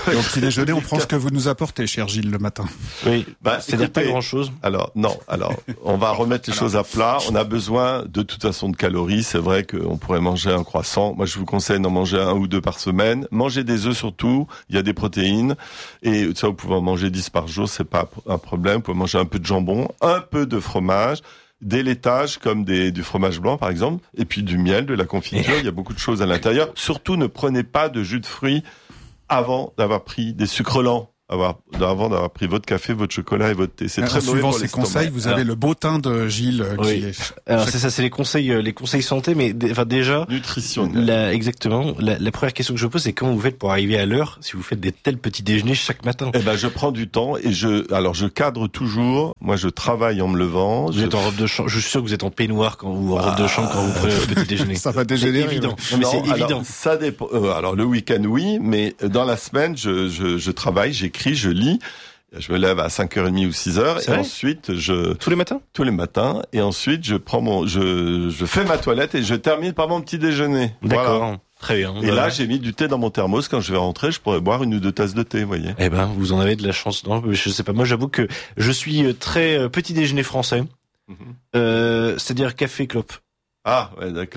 Et au petit déjeuner, on prend ce que vous nous apportez, cher Gilles, le matin. Oui, c'est-à-dire écoutez, pas grand-chose. Alors, non. Alors, on va remettre les choses à plat. On a besoin, de toute façon, de calories. C'est vrai qu'on pourrait manger un croissant. Moi, je vous conseille d'en manger 1 ou 2 par semaine. Mangez des œufs surtout. Il y a des protéines. Et ça, vous pouvez en manger 10 par jour. C'est pas un problème. Vous pouvez manger un peu de jambon, un peu de fromage, des laitages comme du fromage blanc, par exemple. Et puis du miel, de la confiture. Il y a beaucoup de choses à l'intérieur. Surtout, ne prenez pas de jus de fruits avant d'avoir pris des sucres lents. Avant d'avoir pris votre café, votre chocolat et votre thé. C'est très mauvais suivant pour ces l'estomac. conseils, vous avez le beau teint de Gilles qui est... Alors c'est ça, c'est les conseils santé, mais déjà nutritionnel. Exactement. La première question que je pose, c'est comment vous faites pour arriver à l'heure si vous faites des tels petits déjeuners chaque matin? Eh ben, je prends du temps et je cadre toujours. Moi, je travaille en me levant. Vous êtes en robe de chambre. Je suis sûr que vous êtes en peignoir ou en robe de chambre quand vous prenez votre petit déjeuner. Ça va dégénérer. C'est évident. Non, c'est évident. alors, ça dépend. Alors, le week-end, oui, mais dans la semaine, je travaille, j'écris, je lis. Je me lève à 5h30 ou 6h et ensuite Tous les matins? Tous les matins. Et ensuite, je fais ma toilette et je termine par mon petit déjeuner. D'accord. Voilà. Très bien. Et là, j'ai mis du thé dans mon thermos. Quand je vais rentrer, je pourrais boire 1 ou 2 tasses de thé, vous voyez. Eh ben, vous en avez de la chance. Non, je sais pas. Moi, j'avoue que je suis très petit déjeuner français. C'est-à-dire café, clope. Ah, ouais, d'accord.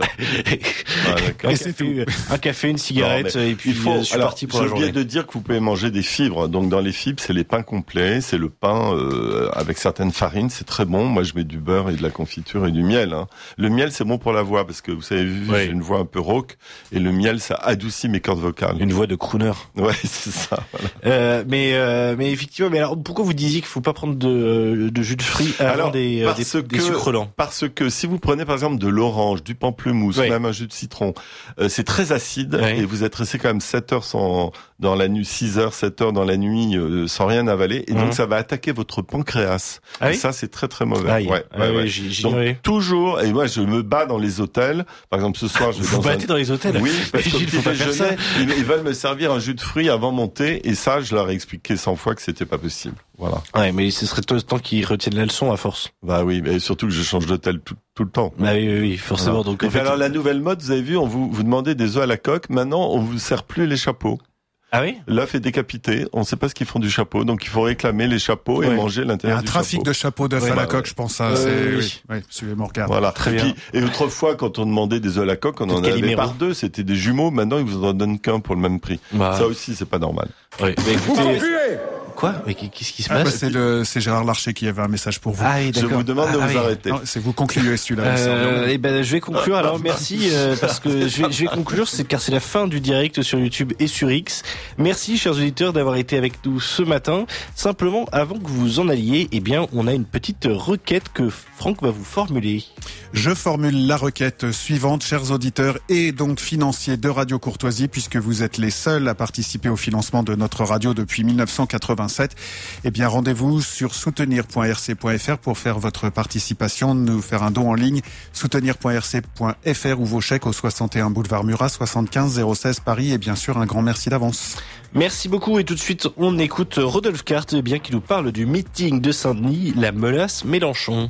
Un café, une cigarette, et puis je suis parti pour la journée. J'ai oublié de dire que vous pouvez manger des fibres. Donc, dans les fibres, c'est les pains complets, c'est le pain avec certaines farines, c'est très bon. Moi, je mets du beurre et de la confiture et du miel. Hein. Le miel, c'est bon pour la voix, parce que vous avez vu, j'ai une voix un peu rauque, et le miel, ça adoucit mes cordes vocales. Une voix de crooner. Ouais, c'est ça. Voilà. Mais effectivement, mais alors, pourquoi vous disiez qu'il faut pas prendre de jus de fruits avant des sucres lents? Parce que si vous prenez, par exemple, de l'orange, du pamplemousse, même un jus de citron, c'est très acide et vous êtes resté quand même 7 heures dans la nuit, 6 heures, 7 heures dans la nuit sans rien avaler et donc ça va attaquer votre pancréas. Et ça, c'est très très mauvais. Donc toujours, et moi je me bats dans les hôtels. Par exemple, ce soir, je vais dans les hôtels? Oui, parce que faut pas faire ça. Ils veulent me servir un jus de fruits avant mon thé et ça, je leur ai expliqué 100 fois que c'était pas possible. Voilà. Ouais, mais ce serait tout le temps qu'ils retiennent la leçon à force. Bah oui, mais surtout que je change d'hôtel tout le temps. Bah oui, forcément. Voilà. Donc, et alors la nouvelle mode, vous avez vu, on vous demandait des œufs à la coque. Maintenant, on vous sert plus les chapeaux. Ah oui? L'œuf est décapité. On ne sait pas ce qu'ils font du chapeau, donc il faut réclamer les chapeaux et manger l'intérieur du chapeau. Un trafic de chapeaux d'œufs à la coque, je pense. Ça, suivez mon regard. Voilà, très bien. Et autrefois, quand on demandait des œufs à la coque, on en avait par 2. C'était des jumeaux. Maintenant, ils vous en donnent qu'un pour le même prix. Ça aussi, c'est pas normal. Oui. Mais écoutez, quoi? Mais qu'est-ce qui se passe? C'est Gérard Larcher qui avait un message pour vous. Ah oui, je vous demande de vous arrêter. Non, c'est vous concluez celui-là. Je vais conclure. Alors merci parce que je vais conclure, car c'est la fin du direct sur YouTube et sur X. Merci chers auditeurs d'avoir été avec nous ce matin. Simplement, avant que vous en alliez, on a une petite requête que Franck va vous formuler. Je formule la requête suivante, chers auditeurs et donc financiers de Radio Courtoisie, puisque vous êtes les seuls à participer au financement de notre radio depuis 1987. Rendez-vous sur soutenir.rc.fr pour faire votre participation, nous faire un don en ligne, soutenir.rc.fr ou vos chèques au 61 boulevard Murat, 75 016 Paris, et bien sûr un grand merci d'avance. Merci beaucoup et tout de suite on écoute Rodolphe Carte, qui nous parle du meeting de Saint-Denis, la menace Mélenchon.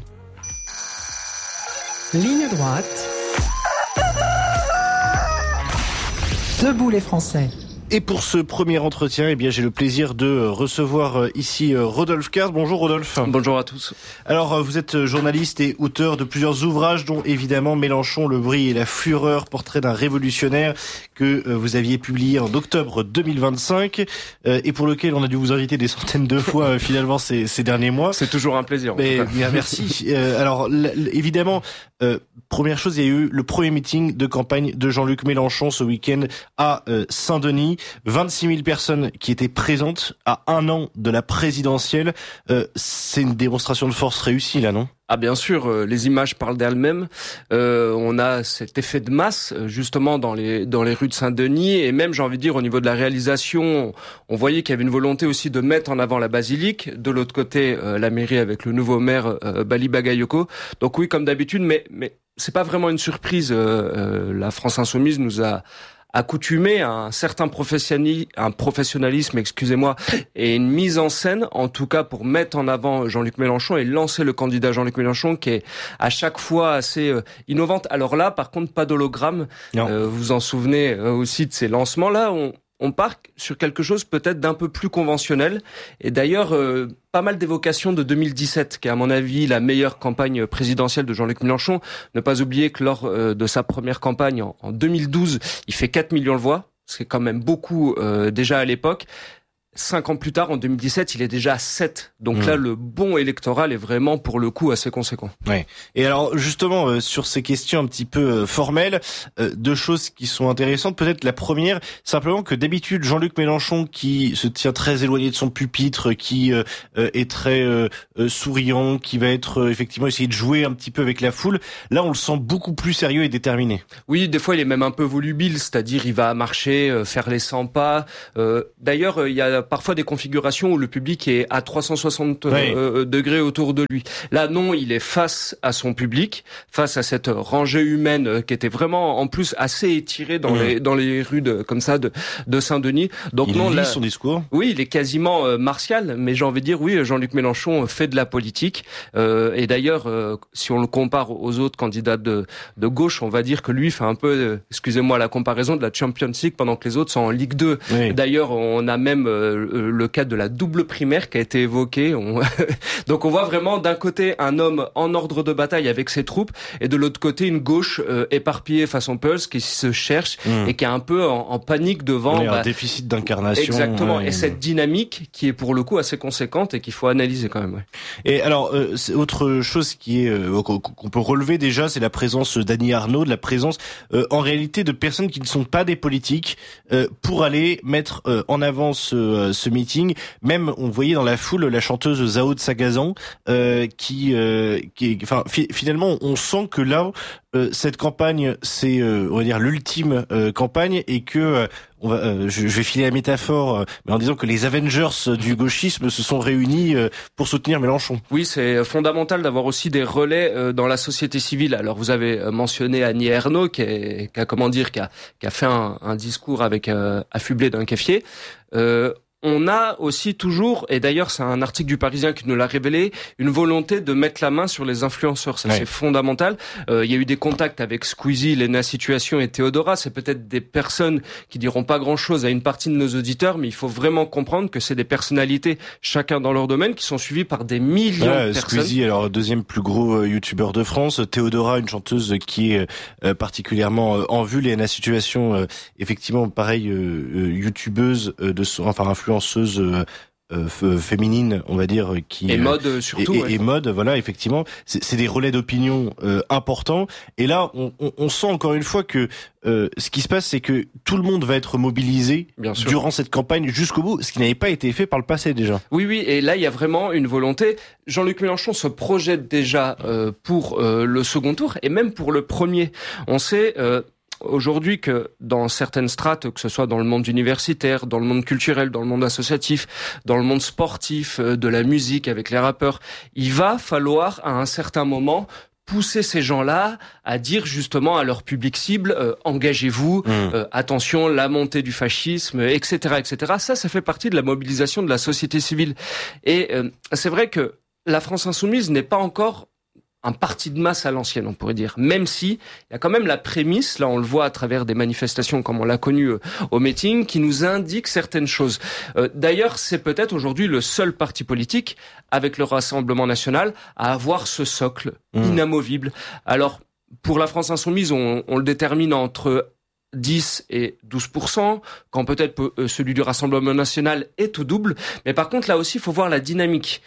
Ligne droite. Debout les Français. Et pour ce premier entretien, j'ai le plaisir de recevoir ici Rodolphe Carte. Bonjour Rodolphe. Bonjour à tous. Alors, vous êtes journaliste et auteur de plusieurs ouvrages, dont évidemment Mélenchon, le bruit et la fureur, portrait d'un révolutionnaire, que vous aviez publié en octobre 2025 et pour lequel on a dû vous inviter des centaines de fois finalement ces derniers mois. C'est toujours un plaisir. Mais bien, merci. Alors, évidemment, première chose, il y a eu le premier meeting de campagne de Jean-Luc Mélenchon ce week-end à Saint-Denis. 26 000 personnes qui étaient présentes à 1 an de la présidentielle. C'est une démonstration de force réussie, là, non? Ah bien sûr, les images parlent d'elles-mêmes. On a cet effet de masse justement dans les rues de Saint-Denis et même, j'ai envie de dire, au niveau de la réalisation, on voyait qu'il y avait une volonté aussi de mettre en avant la basilique. De l'autre côté, la mairie avec le nouveau maire Bali Bagayoko. Donc oui, comme d'habitude, mais c'est pas vraiment une surprise. La France Insoumise nous a accoutumé à un certain professionnalisme, et une mise en scène, en tout cas pour mettre en avant Jean-Luc Mélenchon et lancer le candidat Jean-Luc Mélenchon, qui est à chaque fois assez innovante. Alors là, par contre, pas d'hologramme. Vous vous en souvenez aussi de ces lancements-là. on part sur quelque chose peut-être d'un peu plus conventionnel. Et d'ailleurs, pas mal d'évocations de 2017, qui est à mon avis la meilleure campagne présidentielle de Jean-Luc Mélenchon. Ne pas oublier que lors de sa première campagne en 2012, il fait 4 millions de voix. C'est quand même beaucoup déjà à l'époque. 5 ans plus tard, en 2017, il est déjà à 7. Donc là, le bond électoral est vraiment, pour le coup, assez conséquent. Ouais. Et alors, justement, sur ces questions un petit peu formelles, deux choses qui sont intéressantes. Peut-être la première, simplement que d'habitude, Jean-Luc Mélenchon, qui se tient très éloigné de son pupitre, qui est très souriant, qui va être effectivement essayer de jouer un petit peu avec la foule, là, on le sent beaucoup plus sérieux et déterminé. Oui, des fois, il est même un peu volubile, c'est-à-dire il va marcher, faire les 100 pas. D'ailleurs, il y a parfois des configurations où le public est à 360 degrés autour de lui. Là, non, il est face à son public, face à cette rangée humaine qui était vraiment, en plus, assez étirée dans les rues comme ça de Saint-Denis. Donc il non, lit son discours. Oui, il est quasiment martial, mais j'ai envie de dire, oui, Jean-Luc Mélenchon fait de la politique. Et d'ailleurs, si on le compare aux autres candidats de gauche, on va dire que lui fait un peu, excusez-moi la comparaison, de la Champions League pendant que les autres sont en Ligue 2. Oui. D'ailleurs, on a même le cas de la double primaire qui a été évoqué. Donc on voit vraiment d'un côté un homme en ordre de bataille avec ses troupes et de l'autre côté une gauche éparpillée façon Pulse qui se cherche et qui est un peu en panique devant un déficit d'incarnation. Exactement. Et cette dynamique qui est pour le coup assez conséquente et qu'il faut analyser quand même. Ouais. Et alors autre chose qui est qu'on peut relever déjà, c'est la présence d'Annie Arnaud, de la présence en réalité de personnes qui ne sont pas des politiques pour aller mettre en avant ce meeting. Même on voyait dans la foule la chanteuse Zao de Sagazan qui enfin finalement on sent que là cette campagne c'est on va dire l'ultime campagne et que je vais filer la métaphore, mais en disant que les Avengers du gauchisme se sont réunis pour soutenir Mélenchon. Oui, c'est fondamental d'avoir aussi des relais dans la société civile. Alors vous avez mentionné Annie Ernaux qui a fait un discours avec affublé d'un café. On a aussi toujours, et d'ailleurs c'est un article du Parisien qui nous l'a révélé, une volonté de mettre la main sur les influenceurs. Ça c'est fondamental. Il y a eu des contacts avec Squeezie, Lena Situation et Théodora. C'est peut-être des personnes qui diront pas grand-chose à une partie de nos auditeurs, mais il faut vraiment comprendre que c'est des personnalités, chacun dans leur domaine, qui sont suivies par des millions de personnes. Squeezie, alors deuxième plus gros youtubeur de France. Théodora, une chanteuse qui est particulièrement en vue. Lena Situation, effectivement, pareil, youtubeuse influenceuse féminine, on va dire, qui et mode surtout et mode, voilà, effectivement, c'est des relais d'opinion importants. Et là, on sent encore une fois que ce qui se passe, c'est que tout le monde va être mobilisé durant cette campagne jusqu'au bout, ce qui n'avait pas été fait par le passé déjà. Oui, et là il y a vraiment une volonté. Jean-Luc Mélenchon se projette déjà pour le second tour et même pour le premier. On sait aujourd'hui que dans certaines strates, que ce soit dans le monde universitaire, dans le monde culturel, dans le monde associatif, dans le monde sportif, de la musique avec les rappeurs, il va falloir à un certain moment pousser ces gens-là à dire justement à leur public cible engagez-vous, attention, la montée du fascisme, etc., etc. Ça fait partie de la mobilisation de la société civile. Et c'est vrai que la France insoumise n'est pas encore un parti de masse à l'ancienne, on pourrait dire. Même si il y a quand même la prémisse, là on le voit à travers des manifestations comme on l'a connu au meeting, qui nous indique certaines choses. D'ailleurs, c'est peut-être aujourd'hui le seul parti politique, avec le Rassemblement national, à avoir ce socle inamovible. Alors, pour la France insoumise, on le détermine entre 10 et 12%, quand peut-être celui du Rassemblement national est au double. Mais par contre, là aussi, il faut voir la dynamique.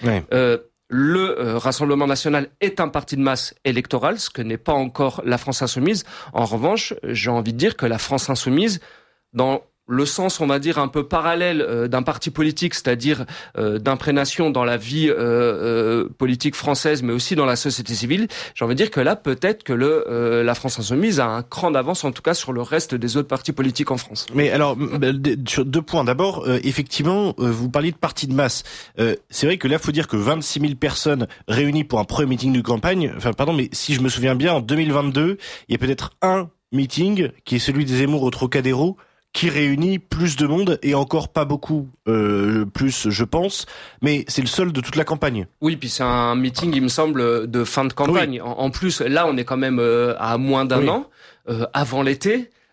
Le Rassemblement national est un parti de masse électoral, ce que n'est pas encore la France insoumise. En revanche, j'ai envie de dire que la France insoumise, dans le sens, on va dire, un peu parallèle d'un parti politique, c'est-à-dire d'imprégnation dans la vie politique française, mais aussi dans la société civile, j'ai envie de dire que là, peut-être que la France insoumise a un cran d'avance, en tout cas, sur le reste des autres partis politiques en France. Mais alors, sur deux points. D'abord, effectivement, vous parliez de parti de masse. C'est vrai que là, faut dire que 26 000 personnes réunies pour un premier meeting de campagne, mais si je me souviens bien, en 2022, il y a peut-être un meeting, qui est celui des Zemmour au Trocadéro, qui réunit plus de monde et encore pas beaucoup plus, je pense, mais c'est le seul de toute la campagne. Oui, puis c'est un meeting, il me semble, de fin de campagne. En plus, là, on est quand même à moins d'un an, avant l'été.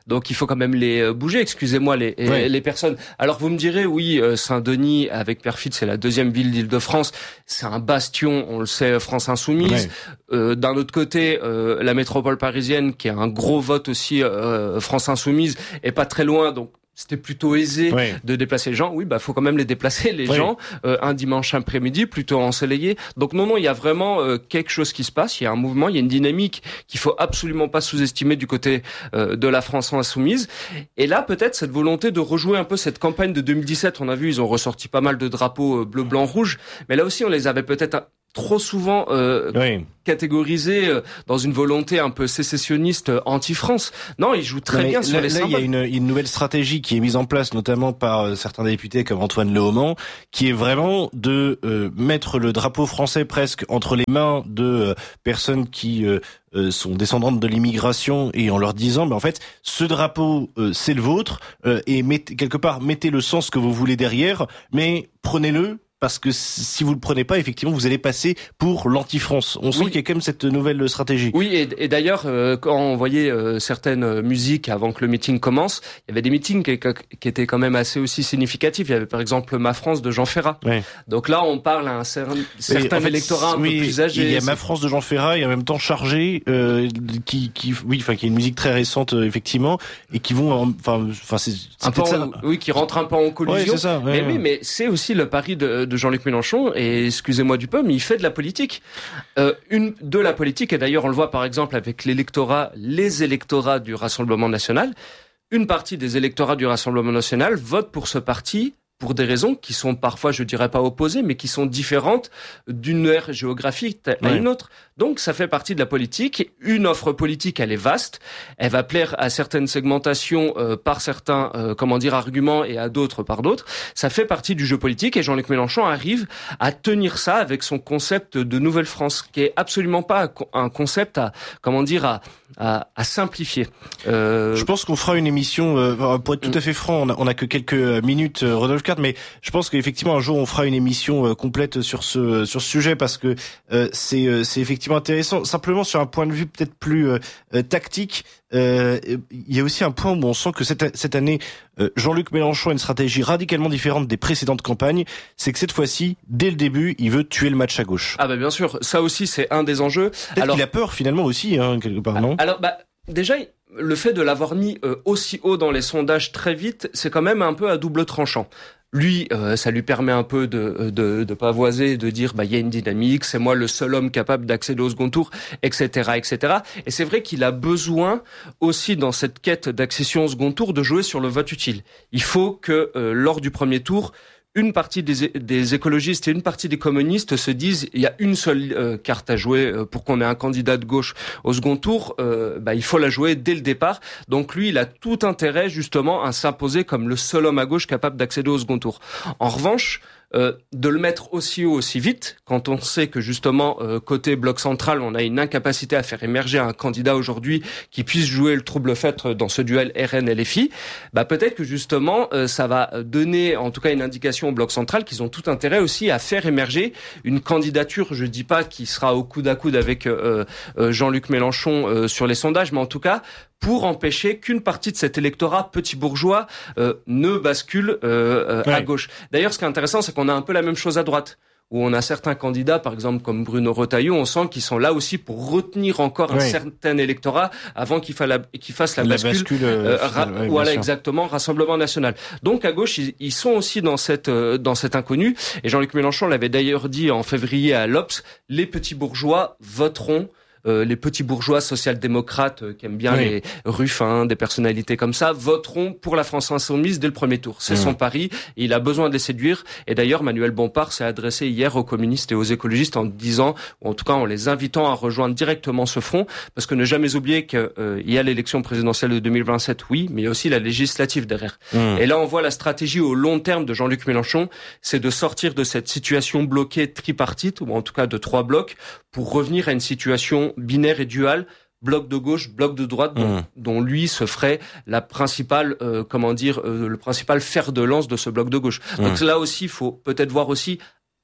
Donc il faut quand même les bouger. Excusez-moi les personnes. Alors vous me direz, oui, Saint-Denis avec Perfit, c'est la deuxième ville d'Île-de-France. C'est un bastion, on le sait, France Insoumise. D'un autre côté, la métropole parisienne, qui a un gros vote aussi, France Insoumise, est pas très loin. Donc c'était plutôt aisé de déplacer les gens. Oui, faut quand même les déplacer, les gens, un dimanche après-midi, plutôt ensoleillé. Donc non, il y a vraiment quelque chose qui se passe. Il y a un mouvement, il y a une dynamique qu'il faut absolument pas sous-estimer du côté de la France insoumise. Et là, peut-être cette volonté de rejouer un peu cette campagne de 2017. On a vu, ils ont ressorti pas mal de drapeaux bleu, blanc, rouge. Mais là aussi, on les avait peut-être trop souvent catégorisés dans une volonté un peu sécessionniste anti-France. Non, ils jouent très bien sur les symboles. Là, il y a une nouvelle stratégie qui est mise en place, notamment par certains députés comme Antoine Leaumont, qui est vraiment de mettre le drapeau français presque entre les mains de personnes qui sont descendantes de l'immigration, et en leur disant, mais en fait, ce drapeau, c'est le vôtre, et quelque part, mettez le sens que vous voulez derrière, mais prenez-le, parce que si vous le prenez pas, effectivement, vous allez passer pour l'anti-France. On sent qu'il y a quand même cette nouvelle stratégie. Oui, et d'ailleurs, quand on voyait certaines musiques avant que le meeting commence, il y avait des meetings qui étaient quand même assez aussi significatifs. Il y avait par exemple Ma France de Jean Ferrat. Donc là, on parle à un certain électorat un peu plus âgé. Il y a Ma France de Jean Ferrat et en même temps Chargé, qui est une musique très récente effectivement, et qui vont, c'est un peu qui rentre un peu en collision. C'est ça. Mais c'est aussi le pari de Jean-Luc Mélenchon, et excusez-moi du peu, mais il fait de la politique. De la politique, et d'ailleurs on le voit par exemple avec les électorats du Rassemblement National. Une partie des électorats du Rassemblement National votent pour ce parti pour des raisons qui sont parfois, je dirais pas opposées, mais qui sont différentes d'une aire géographique à une autre. Donc, ça fait partie de la politique. Une offre politique, elle est vaste. Elle va plaire à certaines segmentations par certains, arguments, et à d'autres par d'autres. Ça fait partie du jeu politique, et Jean-Luc Mélenchon arrive à tenir ça avec son concept de Nouvelle France, qui est absolument pas un concept à simplifier. Je pense qu'on fera une émission, pour être tout à fait franc, on a que quelques minutes, Rodolphe Carte, mais je pense qu'effectivement un jour on fera une émission complète sur ce sujet, parce que c'est effectivement intéressant. Simplement sur un point de vue peut-être plus tactique, il y a aussi un point où on sent que cette année Jean-Luc Mélenchon a une stratégie radicalement différente des précédentes campagnes. C'est que cette fois-ci, dès le début, il veut tuer le match à gauche. Ah bien sûr, ça aussi c'est un des enjeux. Peut-être qu'il a peur finalement aussi, quelque part, non ? Alors déjà, le fait de l'avoir mis aussi haut dans les sondages très vite, c'est quand même un peu à double tranchant. Lui, ça lui permet un peu de pavoiser, de dire il y a une dynamique, c'est moi le seul homme capable d'accéder au second tour, etc., etc. Et c'est vrai qu'il a besoin aussi dans cette quête d'accession au second tour de jouer sur le vote utile. Il faut que lors du premier tour, une partie des écologistes et une partie des communistes se disent il y a une seule carte à jouer pour qu'on ait un candidat de gauche au second tour, il faut la jouer dès le départ. Donc lui, il a tout intérêt justement à s'imposer comme le seul homme à gauche capable d'accéder au second tour. En revanche, de le mettre aussi haut, aussi vite, quand on sait que justement côté bloc central, on a une incapacité à faire émerger un candidat aujourd'hui qui puisse jouer le trouble-fête dans ce duel RN-LFI, peut-être que justement ça va donner en tout cas une indication au bloc central qu'ils ont tout intérêt aussi à faire émerger une candidature, je dis pas qui sera au coude à coude avec Jean-Luc Mélenchon sur les sondages, mais en tout cas pour empêcher qu'une partie de cet électorat petit bourgeois ne bascule à gauche. D'ailleurs, ce qui est intéressant, c'est qu'on a un peu la même chose à droite, où on a certains candidats, par exemple comme Bruno Retailleau, on sent qu'ils sont là aussi pour retenir encore un certain électorat avant qu'il fasse la bascule. Exactement, Rassemblement National. Donc à gauche, ils sont aussi dans cet inconnu. Et Jean-Luc Mélenchon l'avait d'ailleurs dit en février à l'Obs, les petits bourgeois voteront. Les petits bourgeois social-démocrates qui aiment bien les Ruffin, des personnalités comme ça, voteront pour la France insoumise dès le premier tour. C'est son pari, et il a besoin de les séduire. Et d'ailleurs, Manuel Bompard s'est adressé hier aux communistes et aux écologistes en disant, ou en tout cas en les invitant à rejoindre directement ce front, parce que ne jamais oublier qu'il y a l'élection présidentielle de 2027, oui, mais il y a aussi la législative derrière. Et là, on voit la stratégie au long terme de Jean-Luc Mélenchon, c'est de sortir de cette situation bloquée tripartite, ou en tout cas de 3 blocs, pour revenir à une situation binaire et duale, bloc de gauche, bloc de droite, dont lui se ferait la principale, le principal fer de lance de ce bloc de gauche. Donc là aussi, il faut peut-être voir aussi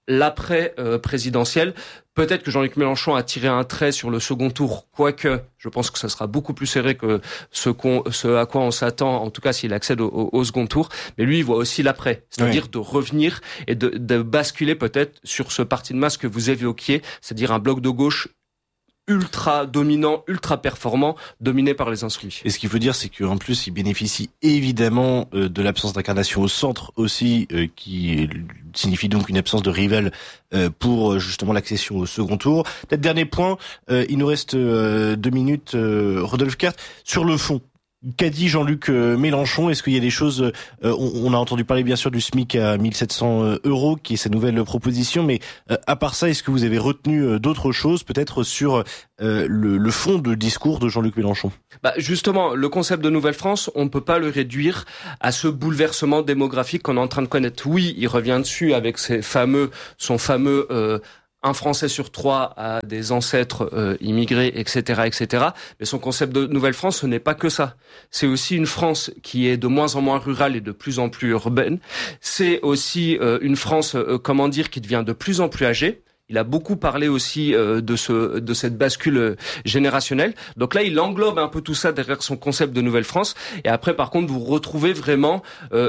l'après présidentiel. Peut-être que Jean-Luc Mélenchon a tiré un trait sur le second tour, quoique je pense que ça sera beaucoup plus serré que ce à quoi on s'attend, en tout cas s'il accède au second tour. Mais lui, il voit aussi l'après, c'est-à-dire de revenir et de basculer peut-être sur ce parti de masse que vous évoquiez, c'est-à-dire un bloc de gauche ultra dominant, ultra performant, dominé par les insoumis. Et ce qu'il faut dire, c'est qu'en plus, il bénéficie évidemment de l'absence d'incarnation au centre aussi, qui signifie donc une absence de rival pour justement l'accession au second tour. Peut-être dernier point, il nous reste 2 minutes, Rodolphe Kert, sur le fond. Qu'a dit Jean-Luc Mélenchon? Est-ce qu'il y a des choses... on a entendu parler bien sûr du SMIC à 1700 €, qui est sa nouvelle proposition, mais à part ça, est-ce que vous avez retenu d'autres choses, peut-être sur le fond de discours de Jean-Luc Mélenchon? Justement, le concept de Nouvelle-France, on ne peut pas le réduire à ce bouleversement démographique qu'on est en train de connaître. Oui, il revient dessus avec son fameux... un Français sur 3 a des ancêtres immigrés, etc., etc. Mais son concept de Nouvelle-France, ce n'est pas que ça. C'est aussi une France qui est de moins en moins rurale et de plus en plus urbaine. C'est aussi une France, qui devient de plus en plus âgée. Il a beaucoup parlé aussi de cette bascule générationnelle. Donc là, il englobe un peu tout ça derrière son concept de Nouvelle-France. Et après, par contre, vous retrouvez vraiment...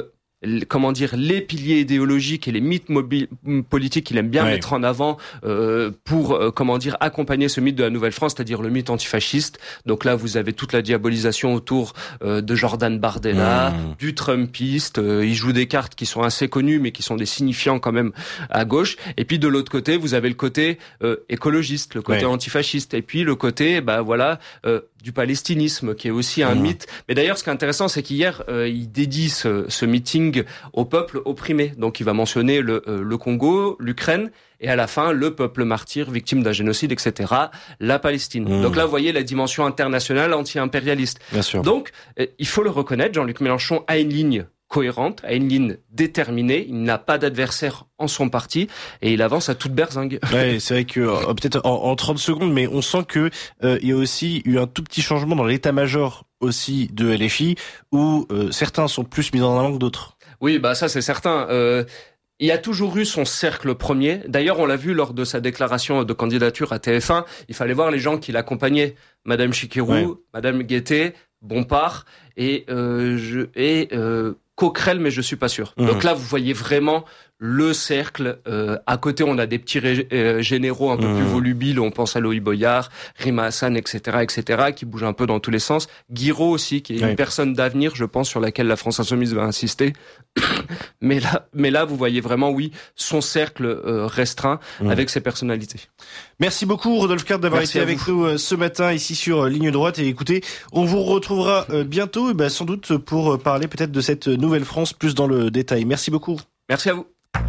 les piliers idéologiques et les mythes politiques qu'il aime bien mettre en avant pour accompagner ce mythe de la Nouvelle-France, c'est-à-dire le mythe antifasciste. Donc là, vous avez toute la diabolisation autour de Jordan Bardella, du Trumpiste. Il joue des cartes qui sont assez connues, mais qui sont des signifiants quand même à gauche. Et puis de l'autre côté, vous avez le côté écologiste, le côté antifasciste, et puis le côté du palestinisme, qui est aussi un mythe. Mais d'ailleurs, ce qui est intéressant, c'est qu'hier, il dédie ce meeting au peuple opprimé. Donc, il va mentionner le Congo, l'Ukraine, et à la fin, le peuple martyr, victime d'un génocide, etc., la Palestine. Donc là, vous voyez la dimension internationale anti-impérialiste. Bien sûr. Donc, il faut le reconnaître, Jean-Luc Mélenchon a une ligne cohérente, a une ligne déterminée, il n'a pas d'adversaire en son parti et il avance à toute berzingue. Ouais, c'est vrai que peut-être en 30 secondes, mais on sent que il y a aussi eu un tout petit changement dans l'état-major aussi de LFI où certains sont plus mis en avant que d'autres. Oui, ça c'est certain. Il y a toujours eu son cercle premier. D'ailleurs, on l'a vu lors de sa déclaration de candidature à TF1. Il fallait voir les gens qui l'accompagnaient. Madame Chikirou, Madame Guettet, Bompard et Coquerel, mais je suis pas sûr. Donc là, vous voyez vraiment le cercle. À côté, on a des petits généraux un peu plus volubiles. On pense à Loïc Boyard, Rima Hassan, etc., qui bougent un peu dans tous les sens. Guiraud aussi, qui est une personne d'avenir, je pense, sur laquelle la France Insoumise va insister. mais là, vous voyez vraiment, oui, son cercle restreint avec ses personnalités. Merci beaucoup, Rodolphe Kert, d'avoir été avec nous ce matin ici sur Ligne Droite. Et écoutez, on vous retrouvera bientôt, sans doute pour parler peut-être de cette nouvelle France plus dans le détail. Merci beaucoup. Merci à vous.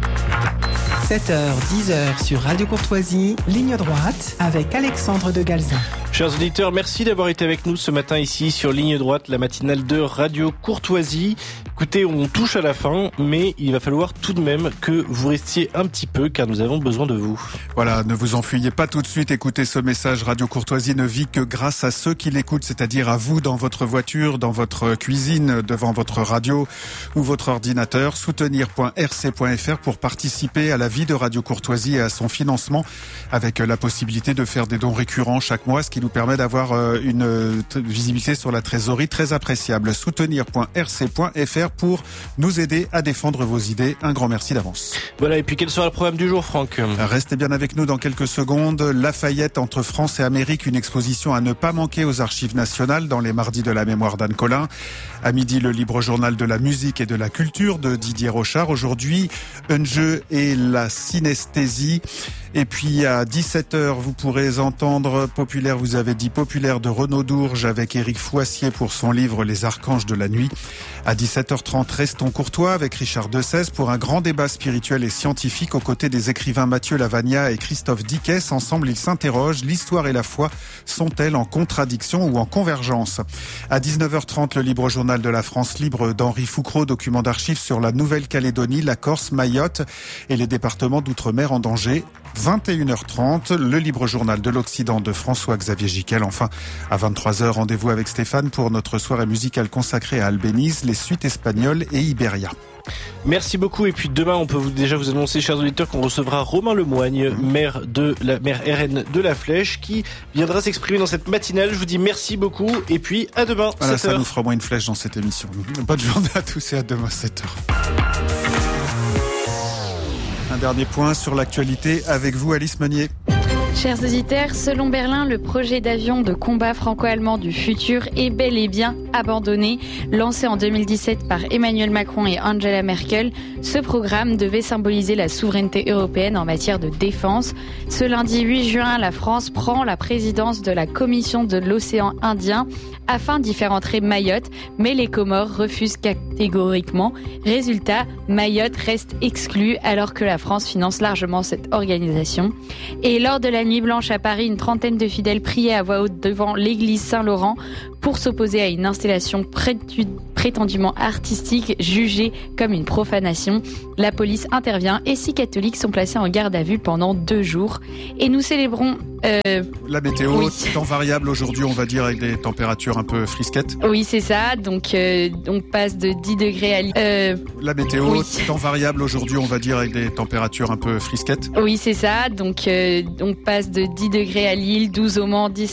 7h, 10h sur Radio Courtoisie, Ligne Droite avec Alexandre de Galzin. Chers auditeurs, merci d'avoir été avec nous ce matin ici sur Ligne Droite, la matinale de Radio Courtoisie. Écoutez, on touche à la fin, mais il va falloir tout de même que vous restiez un petit peu, car nous avons besoin de vous. Voilà, ne vous enfuyez pas tout de suite. Écoutez ce message. Radio Courtoisie ne vit que grâce à ceux qui l'écoutent, c'est-à-dire à vous dans votre voiture, dans votre cuisine, devant votre radio ou votre ordinateur. Soutenir.rc.fr pour participer à la vie de Radio Courtoisie et à son financement, avec la possibilité de faire des dons récurrents chaque mois, ce qui nous permet d'avoir une visibilité sur la trésorerie très appréciable. Soutenir.rc.fr pour nous aider à défendre vos idées. Un grand merci d'avance. Voilà, et puis quel sera le programme du jour, Franck ? Restez bien avec nous dans quelques secondes. Lafayette entre France et Amérique, une exposition à ne pas manquer aux Archives nationales dans les mardis de la mémoire d'Anne Collin. À midi, le libre journal de la musique et de la culture de Didier Rochard. Aujourd'hui, un jeu et la synesthésie. Et puis à 17h, vous pourrez entendre Populaire, vous avez dit Populaire de Renaud Dourges avec Éric Foissier pour son livre Les Archanges de la Nuit. À 17h30, restons courtois avec Richard Dessès pour un grand débat spirituel et scientifique aux côtés des écrivains Mathieu Lavagna et Christophe Dickès. Ensemble, ils s'interrogent, l'histoire et la foi sont-elles en contradiction ou en convergence? À 19h30, le libre journal de la France libre d'Henri Foucreau, document d'archives sur la Nouvelle-Calédonie, la Corse, Mayotte et les départements d'outre-mer en danger. 21h30, le libre journal de l'Occident de François-Xavier Giquel. Enfin, à 23h, rendez-vous avec Stéphane pour notre soirée musicale consacrée à Albéniz, les suites espagnoles et Iberia. Merci beaucoup. Et puis demain, on peut déjà vous annoncer, chers auditeurs, qu'on recevra Romain Lemoigne, maire RN de La Flèche, qui viendra s'exprimer dans cette matinale. Je vous dis merci beaucoup. Et puis à demain, voilà, 7h. Ça nous fera moins une flèche dans cette émission. Bonne journée à tous et à demain, 7h. Un dernier point sur l'actualité avec vous, Alice Meunier. Chers auditeurs, selon Berlin, le projet d'avion de combat franco-allemand du futur est bel et bien abandonné. Lancé en 2017 par Emmanuel Macron et Angela Merkel, ce programme devait symboliser la souveraineté européenne en matière de défense. Ce lundi 8 juin, la France prend la présidence de la Commission de l'océan Indien afin d'y faire entrer Mayotte, mais les Comores refusent catégoriquement. Résultat, Mayotte reste exclue alors que la France finance largement cette organisation. Et lors de la nuit blanche à Paris, une trentaine de fidèles priaient à voix haute devant l'église Saint-Laurent pour s'opposer à une installation prétendument artistique jugée comme une profanation. La police intervient et 6 catholiques sont placés en garde à vue pendant 2 jours. Et nous célébrons... La météo, oui. Temps variable aujourd'hui, on va dire, avec des températures un peu frisquettes. Oui, c'est ça. Donc, on passe de 10 degrés à Lille. La météo, oui. Temps variable aujourd'hui, on va dire, avec des températures un peu frisquettes. Oui, c'est ça. Donc, on passe de 10 degrés à Lille, 12 au Mans, 10